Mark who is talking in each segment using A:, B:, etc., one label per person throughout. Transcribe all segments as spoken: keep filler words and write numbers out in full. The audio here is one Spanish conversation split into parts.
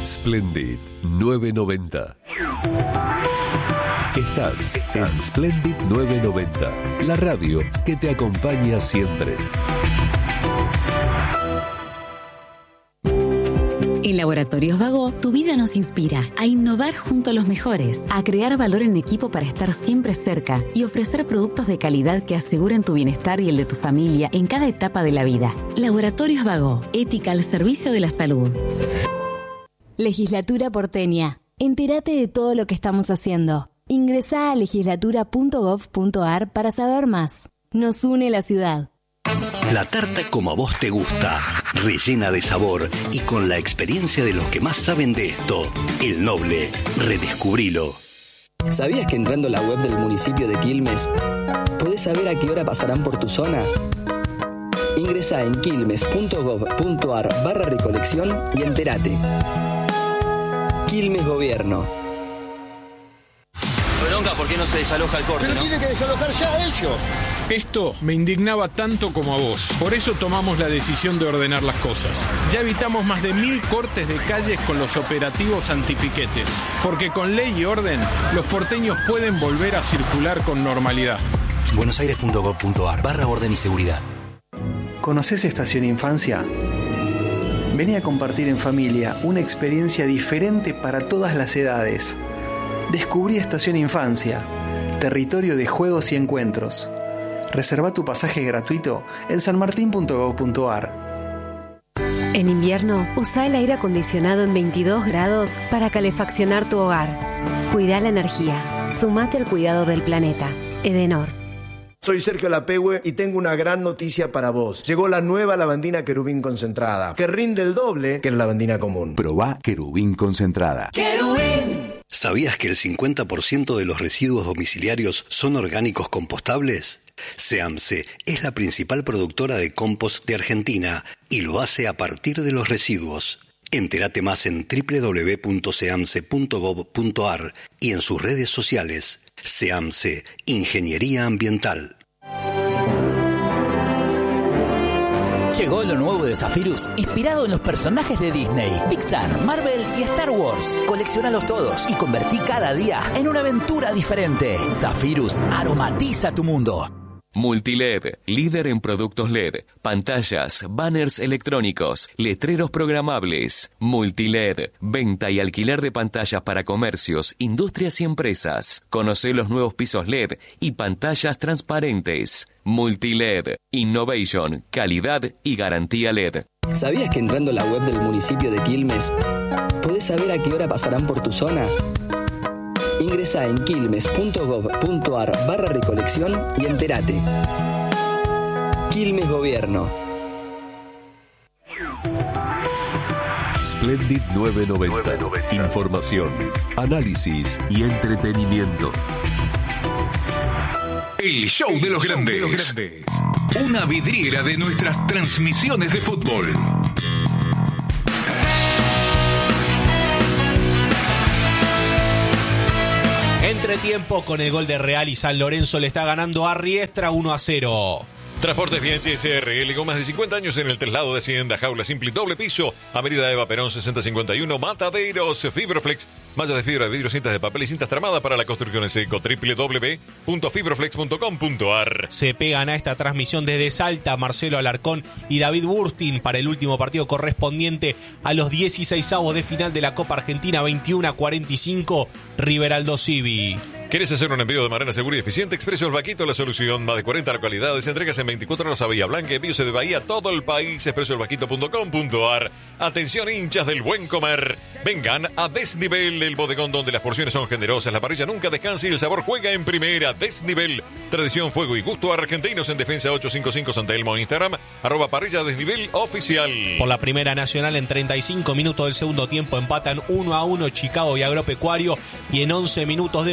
A: Splendid novecientos noventa. Estás en Splendid novecientos noventa, la radio que te acompaña siempre.
B: En Laboratorios Vago, tu vida nos inspira a innovar junto a los mejores, a crear valor en equipo para estar siempre cerca y ofrecer productos de calidad que aseguren tu bienestar y el de tu familia en cada etapa de la vida. Laboratorios Vago, ética al servicio de la salud.
C: Legislatura porteña. Entérate de todo lo que estamos haciendo. Ingresá a legislatura punto gov punto ar para saber más. Nos une la ciudad.
D: La tarta como a vos te gusta, rellena de sabor y con la experiencia de los que más saben de esto. El Noble, redescubrilo.
E: ¿Sabías que entrando a la web del municipio de Quilmes podés saber a qué hora pasarán por tu zona? Ingresá en quilmes punto gov punto ar barra recolección y entérate. Quilmes Gobierno.
F: Bronca, ¿por qué no se desaloja el corte?
G: Pero
F: ¿no?
G: tienen que desalojar ya ellos.
H: Esto me indignaba tanto como a vos. Por eso tomamos la decisión de ordenar las cosas. Ya evitamos más de mil cortes de calles con los operativos antipiquetes. Porque con ley y orden, los porteños pueden volver a circular con normalidad.
D: buenosaires punto gov punto ar barra orden y seguridad.
I: ¿Conocés Estación Infancia? Vení a compartir en familia una experiencia diferente para todas las edades. Descubrí Estación Infancia, territorio de juegos y encuentros. Reserva tu pasaje gratuito en san martín punto gov punto ar.
J: En invierno, usa el aire acondicionado en veintidós grados para calefaccionar tu hogar. Cuida la energía. Sumate al cuidado del planeta. Edenor.
K: Soy Sergio Lapehue y tengo una gran noticia para vos. Llegó la nueva lavandina Querubín concentrada, que rinde el doble que la lavandina común.
L: Probá Querubín concentrada.
D: ¡Querubín! ¿Sabías que el cincuenta por ciento de los residuos domiciliarios son orgánicos compostables? SEAMSE es la principal productora de compost de Argentina y lo hace a partir de los residuos. Entérate más en doble u doble u doble u punto seamse punto gov punto ar y en sus redes sociales. SEAMSE, Ingeniería Ambiental.
M: Llegó lo nuevo de Zephyrus, inspirado en los personajes de Disney, Pixar, Marvel y Star Wars. Colecciónalos todos y convertí cada día en una aventura diferente. Zephyrus aromatiza tu mundo.
A: Multiled, líder en productos L E D, pantallas, banners electrónicos, letreros programables. Multiled, venta y alquiler de pantallas para comercios, industrias y empresas. Conoce los nuevos pisos L E D y pantallas transparentes. Multiled, innovation, calidad y garantía L E D.
E: ¿Sabías que entrando a la web del municipio de Quilmes podés saber a qué hora pasarán por tu zona? Ingresá en quilmes punto gov punto ar barra recolección y entérate. Quilmes Gobierno.
A: Splendid novecientos noventa. Información, análisis y entretenimiento.
N: El show de los grandes. Una vidriera de nuestras transmisiones de fútbol.
O: Entretiempo con el gol de Real y San Lorenzo le está ganando a Riestra uno a cero.
P: Transportes Bianchi S R L con más de cincuenta años en el traslado de Hacienda, jaula simple y doble piso, Avenida Eva Perón sesenta cincuenta y uno, Mataderos, Fibroflex, mallas de fibra de vidrio, cintas de papel y cintas tramadas para la construcción en seco, doble u doble u doble u punto fibroflex punto com punto ar.
O: Se pegan a esta transmisión desde Salta Marcelo Alarcón y David Burstin para el último partido correspondiente a los dieciseisavos de final de la Copa Argentina, veintiuno a cuarenta y cinco, River Aldo Civi.
P: ¿Querés hacer un envío de manera segura y eficiente? Expreso El Vaquito, la solución. Más de cuarenta localidades, entregas en veinticuatro horas a Bahía Blanca, envíos de Bahía a todo el país. expreso el vaquito punto com punto ar. Atención, hinchas del buen comer. Vengan a Desnivel, el bodegón donde las porciones son generosas, la parrilla nunca descansa y el sabor juega en primera. Desnivel, tradición, fuego y gusto argentinos en Defensa ochocientos cincuenta y cinco Santa Elmo. Instagram, arroba parrilla Desnivel oficial.
O: Por la Primera Nacional, en treinta y cinco minutos del segundo tiempo empatan uno a uno Chicago y Agropecuario, y en once minutos de partido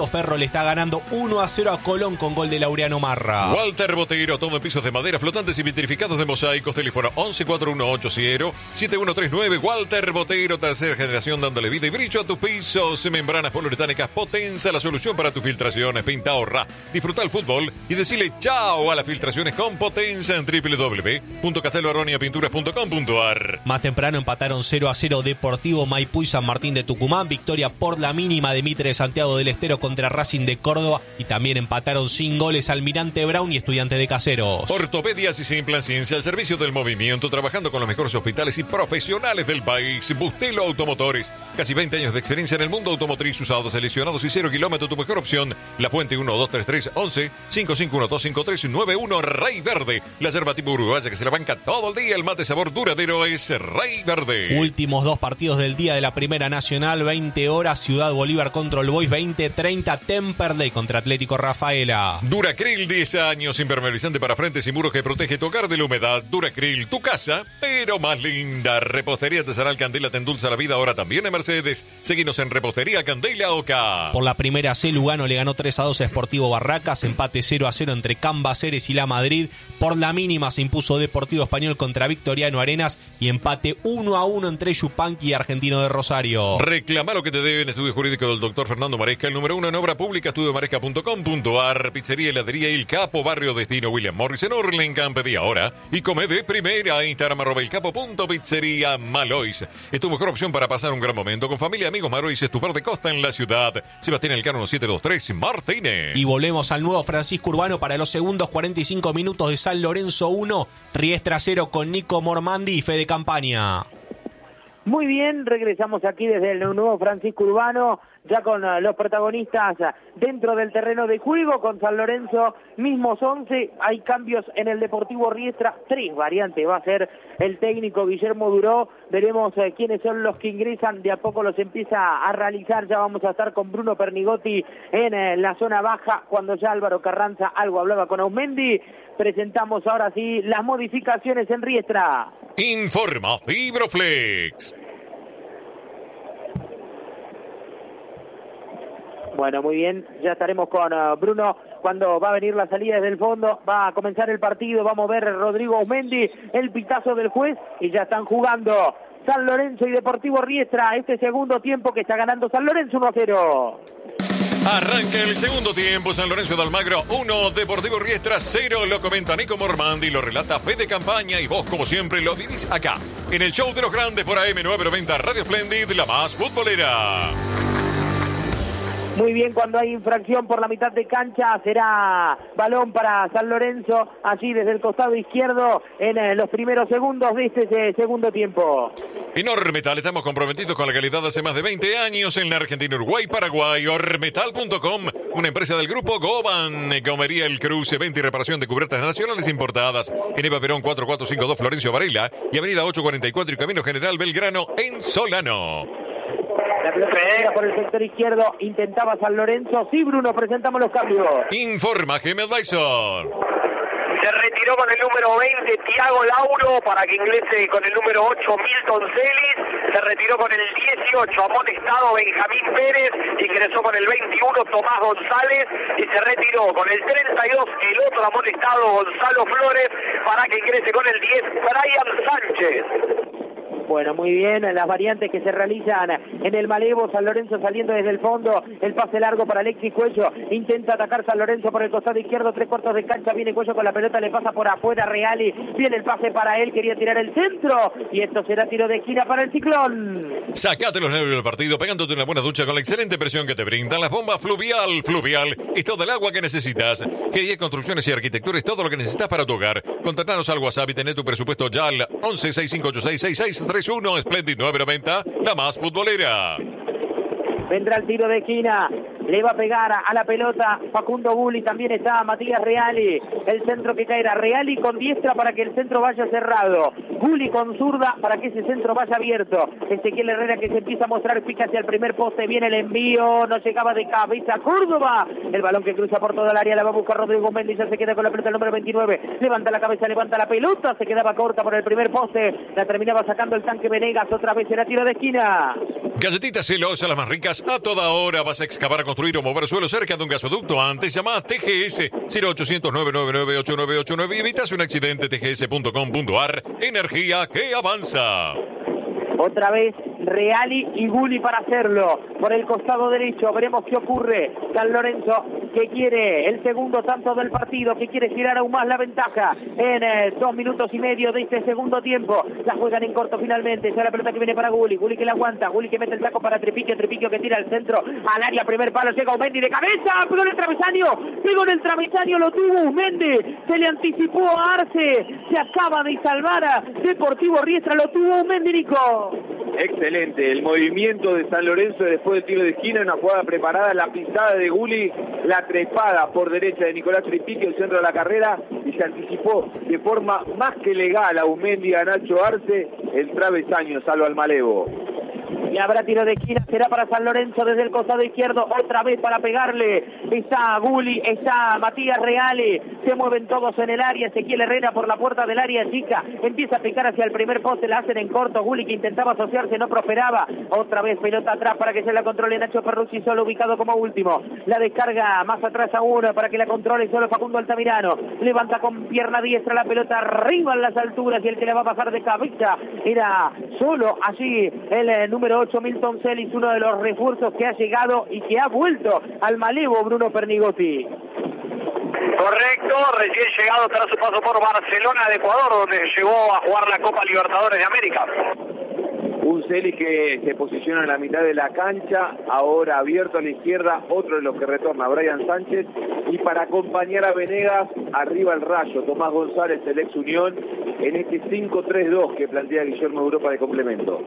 O: Ferro le está ganando uno a cero a Colón con gol de Laureano Marra.
P: Walter Boteiro, todo en pisos de madera, flotantes y vitrificados de mosaicos. Teléfono once cuatro uno ocho cero siete uno tres nueve. Walter Boteiro, tercera generación dándole vida y brillo a tus pisos. Membranas poliuretánicas Potenza, la solución para tus filtraciones. Pinta, ahorra, disfruta el fútbol y decirle chao a las filtraciones con Potenza en doble u doble u doble u punto castelo aronia pinturas punto com punto a r.
O: Más temprano empataron cero a cero Deportivo Maipú y San Martín de Tucumán. Victoria por la mínima de Mitre de Santiago del Estero contra Racing de Córdoba. Y también empataron sin goles Almirante Brown y Estudiantes de Caseros.
P: Ortopedias y Simplan Ciencia al servicio del movimiento, trabajando con los mejores hospitales y profesionales del país. Bustelo Automotores, casi veinte años de experiencia en el mundo automotriz, usados, seleccionados y cero kilómetros. Tu mejor opción, La Fuente uno dos tres tres once cinco cinco uno dos cinco tres nueve uno. Rey Verde, la yerba tipo uruguaya que se la banca todo el día. El mate sabor duradero es Rey Verde.
O: Últimos dos partidos del día de la Primera Nacional, veinte horas, Ciudad Bolívar contra el Boys, veinte treinta, Temperley contra Atlético Rafaela.
P: Duracril, diez años, impermeabilizante para frentes y muros que protege tu hogar de la humedad. Duracril, tu casa, pero más linda. Repostería Artesanal Candela te endulza la vida, ahora también en Mercedes. Seguinos en Repostería Candela Oca.
O: Por la primera C, Lugano le ganó tres a dos a Sportivo Barracas, empate cero a cero entre Cambaceres y La Madrid. Por la mínima se impuso Deportivo Español contra Victoriano Arenas y empate uno a uno entre Yupanqui y Argentino de Rosario.
P: Reclama lo que te deben. Estudio jurídico del doctor Fernando Maresca, el número uno en obra pública, estudio maresca punto com punto a r. Pizzería Heladería El Capo, Barrio Destino William Morris en Orlencamp. Pedí ahora y come de primera. Instagram arroba el capo punto pizzería Malois. Es tu mejor opción para pasar un gran momento con familia, amigos. Malois es tu verde costa en la ciudad. Sebastián Elcano siete dos tres Martínez.
O: Y volvemos al nuevo Francisco Urbano para los segundos cuarenta y cinco minutos de San Lorenzo uno, Riestra cero con Nico Mormandi y Fede Campaña.
F: Muy bien, regresamos aquí desde el nuevo Francisco Urbano, ya con uh, los protagonistas uh, dentro del terreno de juego, con San Lorenzo, mismos once, hay cambios en el Deportivo Riestra, tres variantes, va a ser el técnico Guillermo Duró, veremos uh, quiénes son los que ingresan, de a poco los empieza a realizar, ya vamos a estar con Bruno Pernigotti en uh, la zona baja, cuando ya Álvaro Carranza algo hablaba con Aumendi. Presentamos ahora sí las modificaciones en Riestra.
P: Informa Fibroflex.
F: Bueno, muy bien, ya estaremos con uh, Bruno cuando va a venir la salida desde el fondo, va a comenzar el partido, vamos a ver Rodrigo Aumendi, el pitazo del juez y ya están jugando San Lorenzo y Deportivo Riestra, este segundo tiempo que está ganando San Lorenzo uno a cero.
P: Arranca el segundo tiempo, San Lorenzo de Almagro uno, Deportivo Riestra cero, lo comenta Nico Mormandi, lo relata Fede Campaña y vos como siempre lo vivís acá, en el show de los grandes por A M novecientos noventa Radio Splendid, la más futbolera.
F: Muy bien, cuando hay infracción por la mitad de cancha será balón para San Lorenzo, allí desde el costado izquierdo en eh, los primeros segundos de este eh, segundo tiempo.
P: En Ormetal estamos comprometidos con la calidad hace más de veinte años en la Argentina, Uruguay, Paraguay. Ormetal punto com, una empresa del grupo Goban. Comería El Cruce, venta y reparación de cubiertas nacionales importadas. En Eva Perón cuatro cuatro cinco dos Florencio Varela y Avenida ocho cuarenta y cuatro y Camino General Belgrano en Solano.
F: La pelota llega por el sector izquierdo, intentaba San Lorenzo. Sí, Bruno, presentamos los cambios.
P: Informa Gemel Dyson.
G: Se retiró con el número veinte Tiago Lauro para que ingrese con el número ocho Milton Celis. Se retiró con el dieciocho amonestado Benjamín Pérez. Ingresó con el veintiuno Tomás González. Y se retiró con el treinta y dos el otro amonestado Gonzalo Flores para que ingrese con el diez Brian Sánchez.
F: Bueno, muy bien, las variantes que se realizan en el Malevo, San Lorenzo saliendo desde el fondo, el pase largo para Alexis Cuello, intenta atacar San Lorenzo por el costado izquierdo, tres cuartos de cancha, viene Cuello con la pelota, le pasa por afuera Reali, viene el pase para él, quería tirar el centro, y esto será tiro de esquina para el Ciclón.
P: Sacate los nervios del partido, pegándote una buena ducha con la excelente presión que te brindan las bombas Fluvial. Fluvial es todo el agua que necesitas. Ingeniería, construcciones y arquitectura es todo lo que necesitas para tu hogar. Contratanos al WhatsApp y tener tu presupuesto ya al once seis cinco ocho seis seis seis tres uno. Splendid nueve noventa, la más futbolera.
F: Vendrá el tiro de esquina, le va a pegar a la pelota Facundo Bulli, también está Matías Reali, el centro que caerá Reali con diestra para que el centro vaya cerrado, Bulli con zurda para que ese centro vaya abierto, Ezequiel Herrera que se empieza a mostrar, pica hacia el primer poste, viene el envío, no llegaba de cabeza Córdoba, el balón que cruza por toda el área, la va a buscar Rodrigo Méndez, ya se queda con la pelota el número veintinueve, levanta la cabeza, levanta la pelota, se quedaba corta por el primer poste, la terminaba sacando el tanque Venegas, otra vez era tiro de esquina.
P: Galletitas celosas, las más ricas, a toda hora vas a excavar con construir o mover suelo cerca de un gasoducto? Antes llama a T G S cero ochocientos, nueve nueve nueve, ocho nueve ocho nueve y evitas un accidente. T G S punto com punto a r. Energía que avanza.
F: Otra vez Reali y Gulli para hacerlo. Por el costado derecho veremos qué ocurre. San Lorenzo que quiere el segundo tanto del partido, que quiere girar aún más la ventaja en eh, dos minutos y medio de este segundo tiempo. La juegan en corto finalmente. Será la pelota que viene para Gulli. Gulli que la aguanta. Gulli que mete el saco para Trepiquio. Trepiquio que tira al centro. Al área, primer palo. Llega Umendi de cabeza. Pegó en el travesaño. Pegó en el travesaño. Lo tuvo Umendi. Se le anticipó a Arce. Se acaba de salvar a Deportivo Riestra. Lo tuvo Umendi, Nico.
Q: Excelente, el movimiento de San Lorenzo después del tiro de esquina, una jugada preparada, la pisada de Gulli, la trepada por derecha de Nicolás Trepiquio, el centro de la carrera, y se anticipó de forma más que legal a Umendi, a Nacho Arce, el travesaño, salvo al Malevo.
F: Y habrá tiro de esquina, será para San Lorenzo desde el costado izquierdo, otra vez para pegarle. Está Gulli, está Matías Reale, se mueven todos en el área. Ezequiel Herrera por la puerta del área chica, empieza a picar hacia el primer poste, la hacen en corto. Gulli que intentaba asociarse, no prosperaba. Otra vez pelota atrás para que se la controle Nacho Perrucci, solo ubicado como último. La descarga más atrás aún para que la controle solo Facundo Altamirano. Levanta con pierna diestra la pelota arriba en las alturas y el que le va a pasar de cabeza era solo allí el eh, número ocho, Milton Celis, uno de los refuerzos que ha llegado y que ha vuelto al Malevo, Bruno Pernigotti.
G: Correcto, recién llegado tras su paso por Barcelona de Ecuador, donde llegó a jugar la Copa Libertadores de América.
Q: Un Celis que se posiciona en la mitad de la cancha, ahora abierto a la izquierda, otro de los que retorna, Brian Sánchez, y para acompañar a Venegas, arriba el Rayo, Tomás González, el ex Unión, en este cinco tres dos que plantea Guillermo Europa de complemento.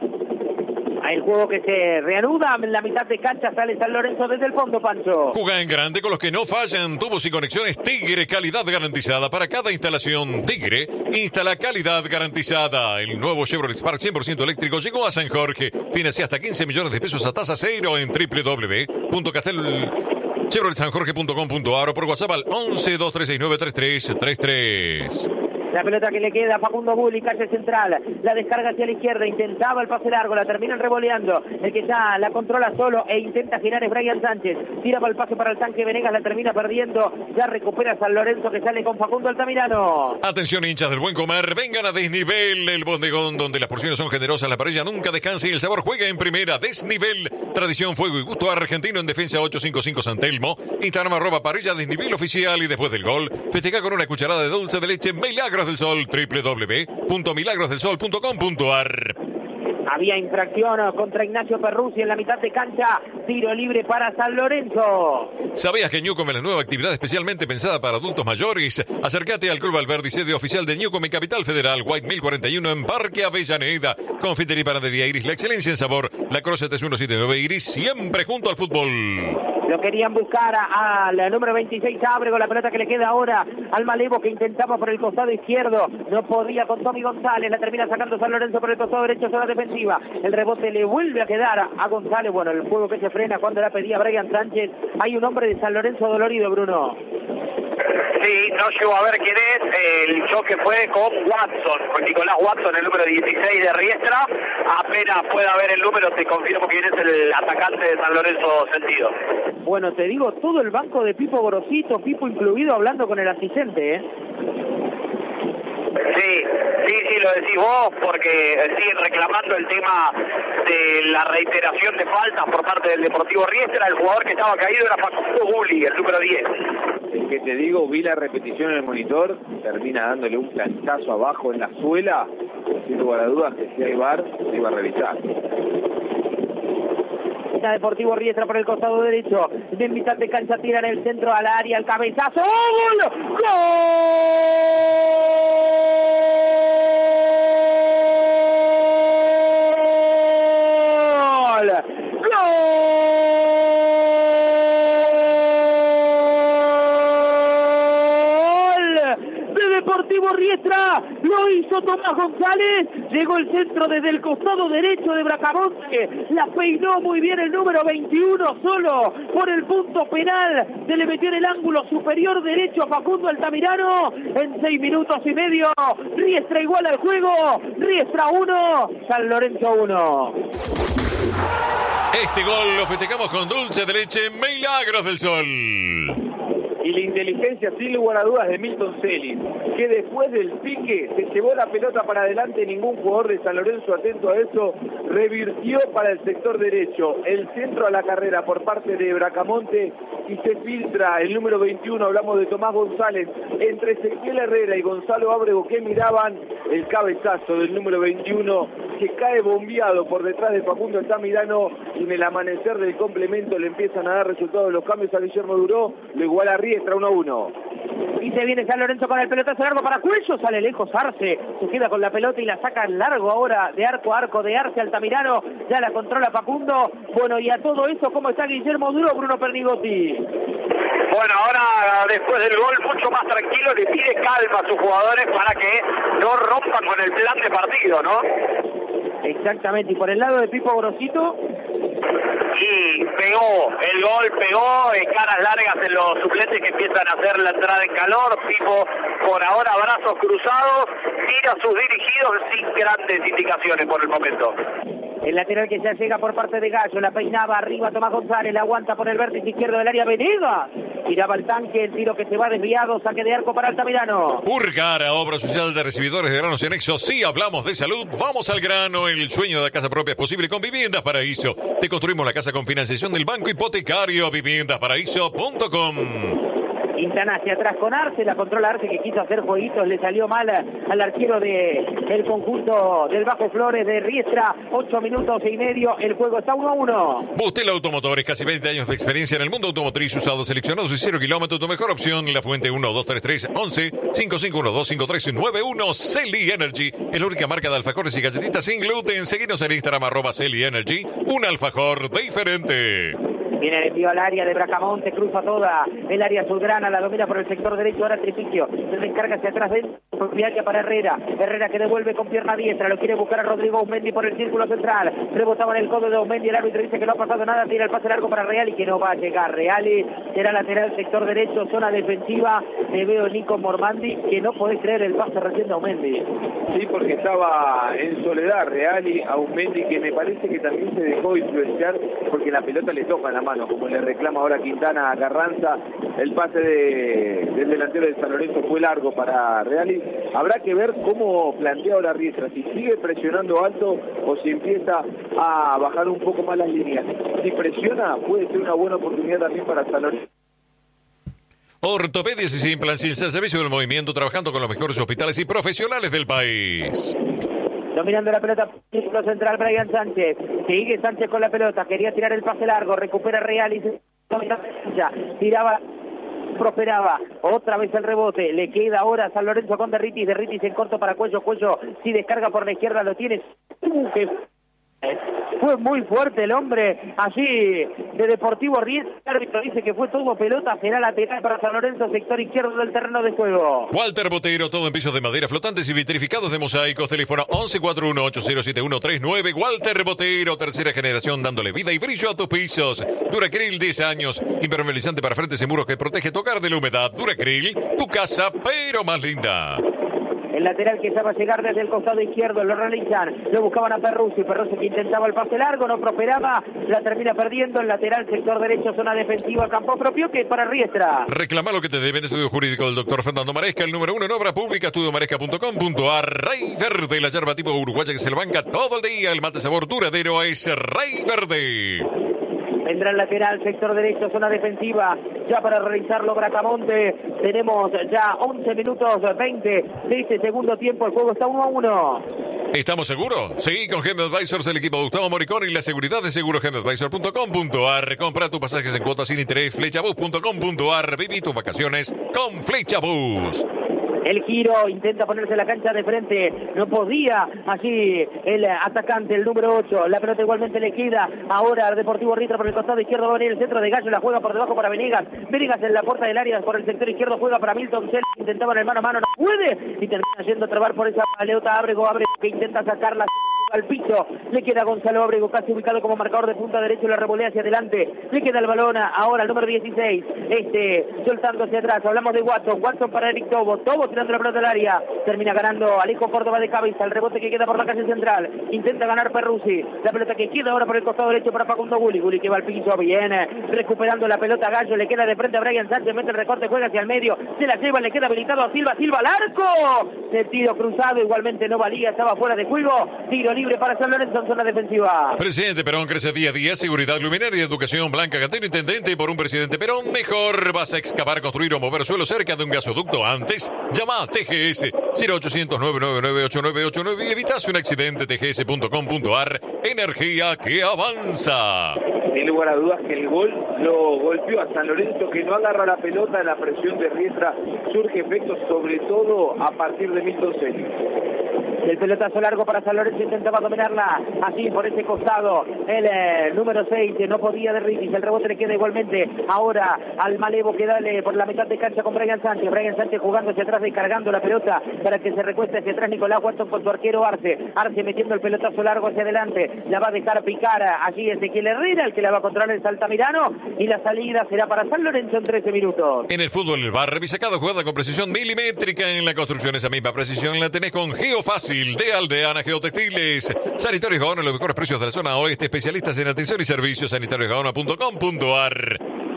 F: El juego que se reanuda en la mitad de cancha, sale San Lorenzo desde el fondo, Pancho.
P: Juega en grande con los que no fallan. Tubos y conexiones Tigre, calidad garantizada. Para cada instalación Tigre, instala calidad garantizada. El nuevo Chevrolet Spark cien por ciento eléctrico llegó a San Jorge. Financia hasta quince millones de pesos a tasa cero en doble u doble u doble u punto castel chevrolet san jorge punto com punto a r o por WhatsApp al once, dos tres seis nueve, tres tres tres tres.
F: La pelota que le queda a Facundo Gulli, calle central, la descarga hacia la izquierda, intentaba el pase largo, la terminan revoleando, el que ya la controla solo e intenta girar es Brian Sánchez, tira para el pase para el tanque Venegas, la termina perdiendo, ya recupera San Lorenzo que sale con Facundo Altamirano.
P: Atención hinchas del Buen Comer, vengan a Desnivel, el bodegón donde las porciones son generosas, la parrilla nunca descansa y el sabor juega en primera. Desnivel, tradición, fuego y gusto argentino en defensa ochocientos cincuenta y cinco San Telmo, Instagram arroba parrilla Desnivel oficial y después del gol, festeja con una cucharada de dulce de leche Milagros del Sol, doble u doble u doble u punto milagros del sol punto com punto a r.
F: Había infracción contra Ignacio Perrucci en la mitad de cancha, tiro libre para San Lorenzo.
P: ¿Sabías que Newcom es la nueva actividad especialmente pensada para adultos mayores? Acércate al Club Alberdi, sede oficial de Newcom en Capital Federal, White mil cuarenta y uno en Parque Avellaneda. Confitería y panadería Iris, la excelencia en sabor. La Croce tres uno siete nueve Iris, siempre junto al fútbol.
F: Lo querían buscar al número veintiséis Ábrego, la pelota que le queda ahora al Malevo que intentaba por el costado izquierdo, no podía con Tommy González, la termina sacando San Lorenzo por el costado derecho, zona defensiva, el rebote le vuelve a quedar a González, bueno, el juego que se frena cuando la pedía Brian Sánchez. Hay un hombre de San Lorenzo dolorido, Bruno.
G: Sí, no llegó a ver quién es, el choque fue con Watson, con Nicolás Watson, el número dieciséis de Riestra. Apenas pueda ver el número, te confirmo quién es el atacante de San Lorenzo Sentido.
F: Bueno, te digo, todo el banco de Pipo Gorosito, Pipo incluido, hablando con el asistente, ¿eh?
G: Sí, sí, sí, lo decís vos, porque siguen reclamando el tema de la reiteración de faltas por parte del Deportivo Riestra. El jugador que estaba caído era Facundo Gulli, el número diez.
Q: El que te digo, vi la repetición en el monitor, termina dándole un planchazo abajo en la suela, sin lugar a dudas que si hay V A R, se iba a revisar.
F: Deportivo Riestra por el costado derecho, de mitad de cancha tira en el centro al área, el cabezazo, ¡gol! ¡Gol! ¡Gol! De Deportivo Riestra, lo hizo Tomás González, llegó el centro desde el costado derecho de Bracamonte, la peinó muy bien el número veintiuno solo por el punto penal, se le metió en el ángulo superior derecho a Facundo Altamirano, en seis minutos y medio, Riestra igual al juego, Riestra uno, San Lorenzo uno.
P: Este gol lo festejamos con dulce de leche Milagros del Sol.
Q: Y la inteligencia, sin lugar a dudas, de Milton Celis, que después del pique se llevó la pelota para adelante. Ningún jugador de San Lorenzo, atento a eso, revirtió para el sector derecho. El centro a la carrera por parte de Bracamonte y se filtra el número veintiuno, hablamos de Tomás González, entre Ezequiel Herrera y Gonzalo Ábrego, que miraban el cabezazo del número veintiuno, que cae bombeado por detrás de Facundo Altamirano, y en el amanecer del complemento le empiezan a dar resultados los cambios a Guillermo Duró, lo iguala a Riestra uno a uno.
F: Y se viene San Lorenzo con el pelotazo largo para Cuello, sale lejos Arce, se queda con la pelota y la saca largo ahora de arco a arco de Arce Altamirano, ya la controla Facundo. Bueno, y a todo eso, ¿cómo está Guillermo Duró, Bruno Pernigotti?
G: Bueno, ahora después del gol mucho más tranquilo, le pide calma a sus jugadores para que no rompan con el plan de partido, ¿no?
F: Exactamente, y por el lado de Pipo Grosito.
G: Y pegó, el gol pegó, en caras largas en los suplentes que empiezan a hacer la entrada en calor. Pipo, por ahora, brazos cruzados, tira a sus dirigidos sin grandes indicaciones por el momento.
F: El lateral que ya llega por parte de Gallo, la peinaba arriba Tomás González, la aguanta por el vértice izquierdo del área Venegas. Tiraba el tanque, el tiro que se va desviado, saque de arco para Altamirano.
P: Urcara, obra social de recibidores de granos y anexos. Sí, hablamos de salud, vamos al grano. El sueño de la casa propia es posible con Viviendas Paraíso. Te construimos la casa con financiación del Banco Hipotecario. viviendas paraíso punto com.
F: Quintana hacia atrás con Arce, la controla Arce, que quiso hacer jueguitos, le salió mal al arquero de el conjunto del Bajo Flores de Riestra. Ocho minutos y medio, el juego está uno a uno.
P: Bustel Automotores, casi veinte años de experiencia en el mundo automotriz, usados, seleccionados y cero kilómetros. Tu mejor opción, La Fuente uno dos tres tres once cinco cinco uno dos cinco tres nueve uno. Celi Energy es la única marca de alfajores y galletitas sin gluten. Seguinos en Instagram, arroba Celi Energy, un alfajor diferente.
F: Viene el envío al área de Bracamonte, cruza toda el área azulgrana, la domina por el sector derecho, ahora Tripicio, se descarga hacia atrás dentro, propiedad para Herrera, Herrera que devuelve con pierna diestra, lo quiere buscar a Rodrigo Aumendi por el círculo central, rebotaba en el codo de Aumendi, el árbitro dice que no ha pasado nada, tira el pase largo para Reali, que no va a llegar, Reali será lateral sector derecho, zona defensiva, te veo Nico Mormandi, que no podés creer el pase recién de Aumendi.
Q: Sí, porque estaba en soledad Reali, Aumendi, que me parece que también se dejó influenciar porque la pelota le toca en la mano, como le reclama ahora Quintana a Carranza. El pase de, del delantero de San Lorenzo fue largo para Reali. Habrá que ver cómo plantea ahora Riestra, si sigue presionando alto o si empieza a bajar un poco más las líneas. Si presiona, puede ser una buena oportunidad también para San Lorenzo.
P: Ortopedias y implantes, el servicio del movimiento, trabajando con los mejores hospitales y profesionales del país.
F: Dominando la pelota, círculo central, Brian Sánchez. Sigue Sánchez con la pelota, quería tirar el pase largo, recupera Real y se tiraba, prosperaba, otra vez el rebote, le queda ahora San Lorenzo con Derritis, Derritis en corto para Cuello, Cuello si descarga por la izquierda lo tiene. Fue muy fuerte el hombre allí de Deportivo Riestra. El árbitro dice que fue todo pelota, será lateral para San Lorenzo, sector izquierdo del terreno de juego.
P: Walter Botero, todo en pisos de madera flotantes y vitrificados de mosaicos. Teléfono once cuarenta y uno ocho cero siete uno tres nueve. Walter Botero, tercera generación, dándole vida y brillo a tus pisos. Duracril, diez años, impermeabilizante para frentes y muros que protege tu hogar de la humedad. Duracril, tu casa, pero más linda.
F: El lateral que ya va a llegar desde el costado izquierdo, lo realizan, lo buscaban a Perruzzi, Perruzzi que intentaba el pase largo, no prosperaba, la termina perdiendo, el lateral sector derecho, zona defensiva, campo propio, que es para Riestra.
P: Reclama lo que te deben, estudio jurídico del doctor Fernando Maresca, el número uno en obra pública, estudio maresca punto com punto a r. Rey Verde, la yerba tipo uruguaya que se le banca todo el día, el mate sabor duradero es Rey Verde.
F: Vendrá el lateral, sector derecho, zona defensiva, ya para realizarlo Bracamonte. Tenemos ya once minutos veinte de este segundo tiempo, el juego está uno a uno.
P: ¿Estamos seguros? Sí, con Gem Advisors, el equipo de Gustavo Moricón y la seguridad de seguro gem advisor punto com punto a r. Compra tus pasajes en cuotas sin interés, flechabus punto com punto a r. Viví tus vacaciones con Flechabus.
F: El giro, intenta ponerse la cancha de frente, no podía, allí el atacante, el número ocho, la pelota igualmente le queda, ahora al Deportivo Riestra por el costado izquierdo, va a venir el centro de Gallo, la juega por debajo para Venegas, Venegas en la puerta del área por el sector izquierdo, juega para Milton Cell, intentaba en el mano a mano, no puede, y termina yendo a trabar por esa Leota Ábrego, Ábrego que intenta sacarla al piso, le queda Gonzalo Ábrego casi ubicado como marcador de punta derecho, la revolea hacia adelante, le queda el balón ahora el número dieciséis, este soltando hacia atrás, hablamos de Watson, Watson para Eric Tobo, Tobo tirando la pelota al área, termina ganando Alejo Córdoba de cabeza, el rebote que queda por la calle central, intenta ganar Perruzzi, la pelota que queda ahora por el costado derecho para Facundo Gulli, Gulli que va al piso, viene recuperando la pelota Gallo, le queda de frente a Brian Sánchez, mete el recorte, juega hacia el medio, se la lleva, le queda habilitado a Silva, Silva al arco, el tiro cruzado igualmente no valía, estaba fuera de juego, tiro libre para San Lorenzo en zona defensiva.
P: Presidente Perón crece día a día, seguridad luminaria, educación, Blanca Cantero, intendente, por un presidente Perón mejor. Vas a excavar, construir o mover suelo cerca de un gasoducto antes. Llama a T G S cero ochocientos, nueve nueve nueve, ocho nueve ocho nueve y evitas un accidente. T G S punto com punto a r. Energía que avanza.
Q: Sin lugar a dudas que el gol lo golpeó a San Lorenzo, que no agarra la pelota, la presión de Riestra surge efecto sobre todo a partir de Milton Celi.
F: El pelotazo largo para San Lorenzo, intentaba dominarla así por ese costado el eh, número seis, que no podía de Ritis, el rebote le queda igualmente ahora al Malevo que dale por la mitad de cancha con Brian Sánchez, Brian Sánchez jugando hacia atrás y cargando la pelota para que se recueste hacia atrás Nicolás Watson con su arquero Arce, Arce metiendo el pelotazo largo hacia adelante, la va a dejar picar allí Ezequiel Herrera, el que la va a controlar el Altamirano, y la salida será para San Lorenzo en trece minutos.
P: En el fútbol el bar revisa cada jugada con precisión milimétrica. En la construcción esa misma precisión la tenés con Geofácil de Aldeana Geotextiles. Sanitarios Gaona, los mejores precios de la zona oeste, especialistas en atención y servicios. sanitarios gaona punto com punto a r.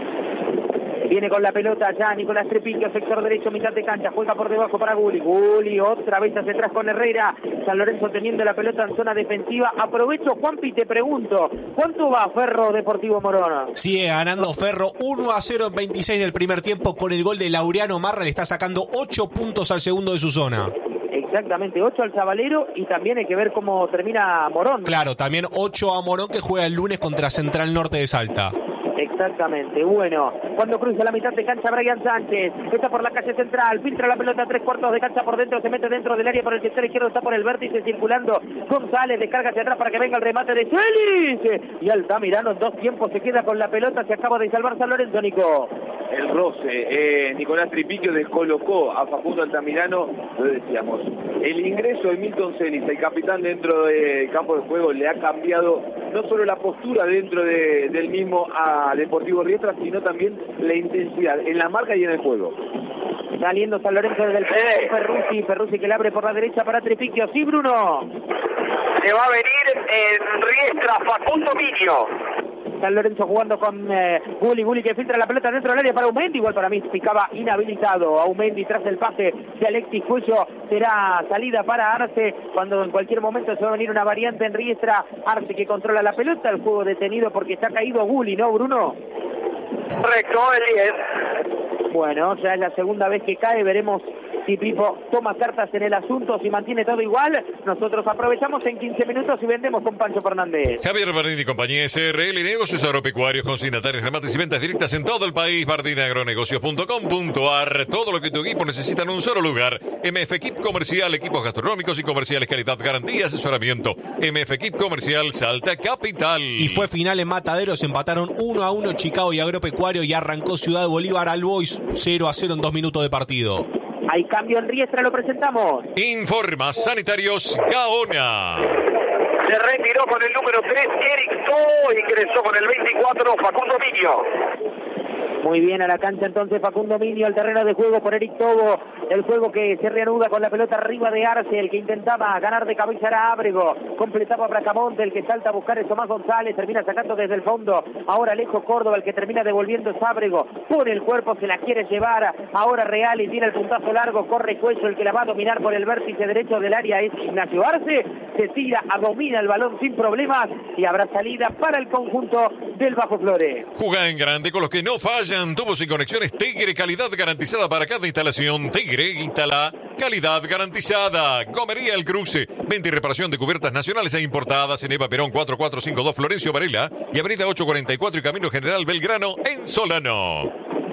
F: Viene con la pelota ya Nicolás Trepillo, sector derecho, mitad de cancha, juega por debajo para Gulli, Gulli otra vez hacia atrás con Herrera, San Lorenzo teniendo la pelota en zona defensiva. Aprovecho, Juanpi, te pregunto, ¿cuánto va Ferro Deportivo Morón?
O: Sigue ganando Ferro uno a cero en veintiséis del primer tiempo con el gol de Laureano Marra, le está sacando ocho puntos al segundo de su zona.
F: Exactamente, ocho al Zabalero y también hay que ver cómo termina Morón.
O: Claro, también ocho a Morón que juega el lunes contra Central Norte de Salta.
F: Exactamente, bueno, cuando cruza la mitad de cancha Brian Sánchez, está por la calle central, filtra la pelota a tres cuartos de cancha por dentro, se mete dentro del área por el sector izquierdo, está por el vértice circulando González, descarga hacia atrás para que venga el remate de Celis, y Altamirano en dos tiempos se queda con la pelota, se acaba de salvar San Lorenzo, Nico.
Q: El roce, eh, Nicolás Tripicchio descolocó a Facundo Altamirano, lo decíamos, el ingreso de Milton Celis, el capitán dentro del campo de juego, le ha cambiado no solo la postura dentro de, del mismo a Deportivo Riestra, sino también la intensidad en la marca y en el juego.
F: Saliendo San Lorenzo desde el eh. Perruzzi, Perruzzi que le abre por la derecha para Tripicchio, sí Bruno.
G: Se va a venir en Riestra Facundo Minio.
F: San Lorenzo jugando con eh, Gulli, Gulli que filtra la pelota dentro del área para Aumendi, igual para mí picaba inhabilitado Aumendi tras el pase de Alexis Cuello, será salida para Arce, cuando en cualquier momento se va a venir una variante en Riestra, Arce que controla la pelota, el juego detenido porque está caído Gulli, ¿no Bruno?
G: Correcto, el diez.
F: Bueno, ya es la segunda vez que cae, veremos si Pipo toma cartas en el asunto, si mantiene todo igual. Nosotros aprovechamos en quince minutos y vendemos con Pancho Fernández.
P: Javier Bardini y compañía S R L, negocios agropecuarios, consignatarios, remates y ventas directas en todo el país. Bardini Agronegocios punto com punto a r. Todo lo que tu equipo necesita en un solo lugar. M F Equip Comercial, equipos gastronómicos y comerciales, calidad, garantía, asesoramiento. M F Equip Comercial, Salta Capital.
O: Y fue final en Mataderos, empataron uno a uno Chicago y Agropecuario y arrancó Ciudad Bolívar al Boys cero a cero en dos minutos de partido.
F: Hay cambio en Riestra, lo presentamos.
P: Informa Sanitarios Gaona.
G: Se retiró con el número tres, Eric Tobo, ingresó con el veinticuatro, Facundo Minio.
F: Muy bien a la cancha entonces Facundo Minio, el terreno de juego por Eric Tobo, el juego que se reanuda con la pelota arriba de Arce, el que intentaba ganar de cabeza era Ábrego, completaba Bracamonte, el que salta a buscar es Tomás González, termina sacando desde el fondo, ahora Alejo Córdoba, el que termina devolviendo es Ábrego, pone el cuerpo, se la quiere llevar, ahora Real y tiene el puntazo largo, corre Cuello, el que la va a dominar por el vértice derecho del área es Ignacio Arce, se tira, domina el balón sin problemas y habrá salida para el conjunto del Bajo Flores.
P: Juega en grande con los que no fallan. Tubos y conexiones Tigre, calidad garantizada para cada instalación. Tigre instala calidad garantizada. Gomería El Cruce, venta y reparación de cubiertas nacionales e importadas en Eva Perón cuatro cuatro cinco dos Florencio Varela y Avenida ocho cuarenta y cuatro y Camino General Belgrano en Solano.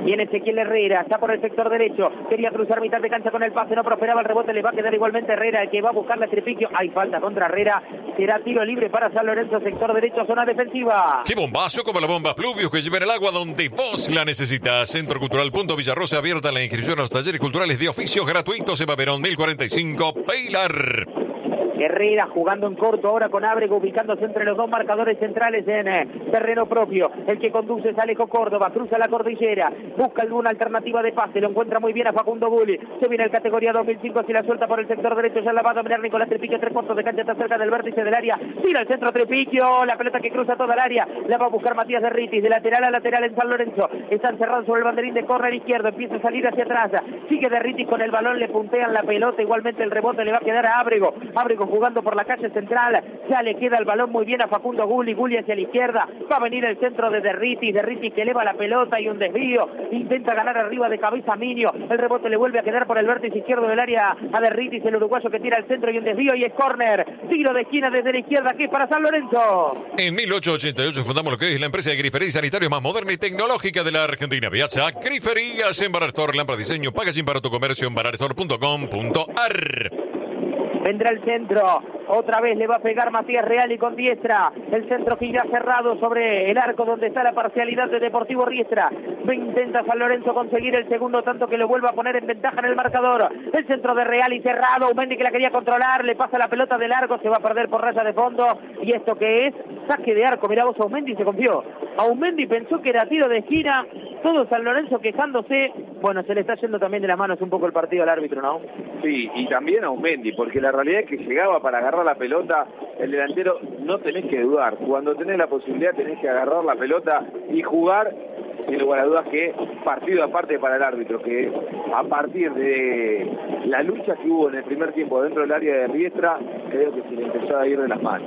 F: Viene Ezequiel Herrera, está por el sector derecho, quería cruzar mitad de cancha con el pase, no prosperaba el rebote, le va a quedar igualmente Herrera, el que va a buscar la Tripiquio. Hay falta contra Herrera, será tiro libre para San Lorenzo, sector derecho, zona defensiva.
P: ¡Qué bombazo! Como la bomba Pluvius que lleva en el agua donde vos la necesitas. Centro Cultural Punto Villarrosa, abierta la inscripción a los talleres culturales de oficios gratuitos. Eva Perón, mil cuarenta y cinco, Pilar.
F: Herrera jugando en corto ahora con Ábrego, ubicándose entre los dos marcadores centrales en eh, terreno propio. El que conduce es Alejo Córdoba, cruza la cordillera, busca alguna alternativa de pase, lo encuentra muy bien a Facundo Bulli. Se viene el categoría dos mil cinco, si la suelta por el sector derecho, ya la va a dominar Nicolás Tripiquio, tres puntos de cancha, está cerca del vértice del área, tira el centro Tripiquio, la pelota que cruza toda el área, la va a buscar Matías Derritis, de lateral a lateral en San Lorenzo, están cerrados sobre el banderín de córner izquierdo, empieza a salir hacia atrás, sigue Derritis con el balón, le puntean la pelota, igualmente el rebote le va a quedar a Ábrego, Ábrego jugando por la calle central, ya le queda el balón muy bien a Facundo Gulli, Gulli hacia la izquierda, va a venir el centro de Derritis, Derritis que eleva la pelota y un desvío, intenta ganar arriba de cabeza Minio, el rebote le vuelve a quedar por el vértice izquierdo del área a Derritis, el uruguayo que tira el centro y un desvío y es córner, tiro de esquina desde la izquierda que es para San Lorenzo.
P: En mil ochocientos ochenta y ocho fundamos lo que es la empresa de grifería y sanitarios más moderna y tecnológica de la Argentina. Viaja Griferías en Barastor, lámpara diseño, packaging para tu comercio en barastor punto com punto ar.
F: Vendrá el centro, otra vez le va a pegar Matías Reali con diestra, el centro que irá cerrado sobre el arco donde está la parcialidad de Deportivo Riestra. Intenta San Lorenzo conseguir el segundo tanto que lo vuelva a poner en ventaja en el marcador. El centro de Reali cerrado, Aumendi que la quería controlar, le pasa la pelota de largo, se va a perder por raya de fondo. Y esto que es saque de arco, mirá vos, Aumendi se confió. Aumendi pensó que era tiro de esquina, todo San Lorenzo quejándose. Bueno, se le está yendo también de las manos un poco el partido al árbitro, ¿no?
Q: Sí, y también a Aumendi, porque la realidad es que llegaba para agarrar la pelota, el delantero no tenés que dudar, cuando tenés la posibilidad tenés que agarrar la pelota y jugar, sin lugar a dudas que partido aparte para el árbitro, que a partir de la lucha que hubo en el primer tiempo dentro del área de Riestra, creo que se le empezó a ir de las manos.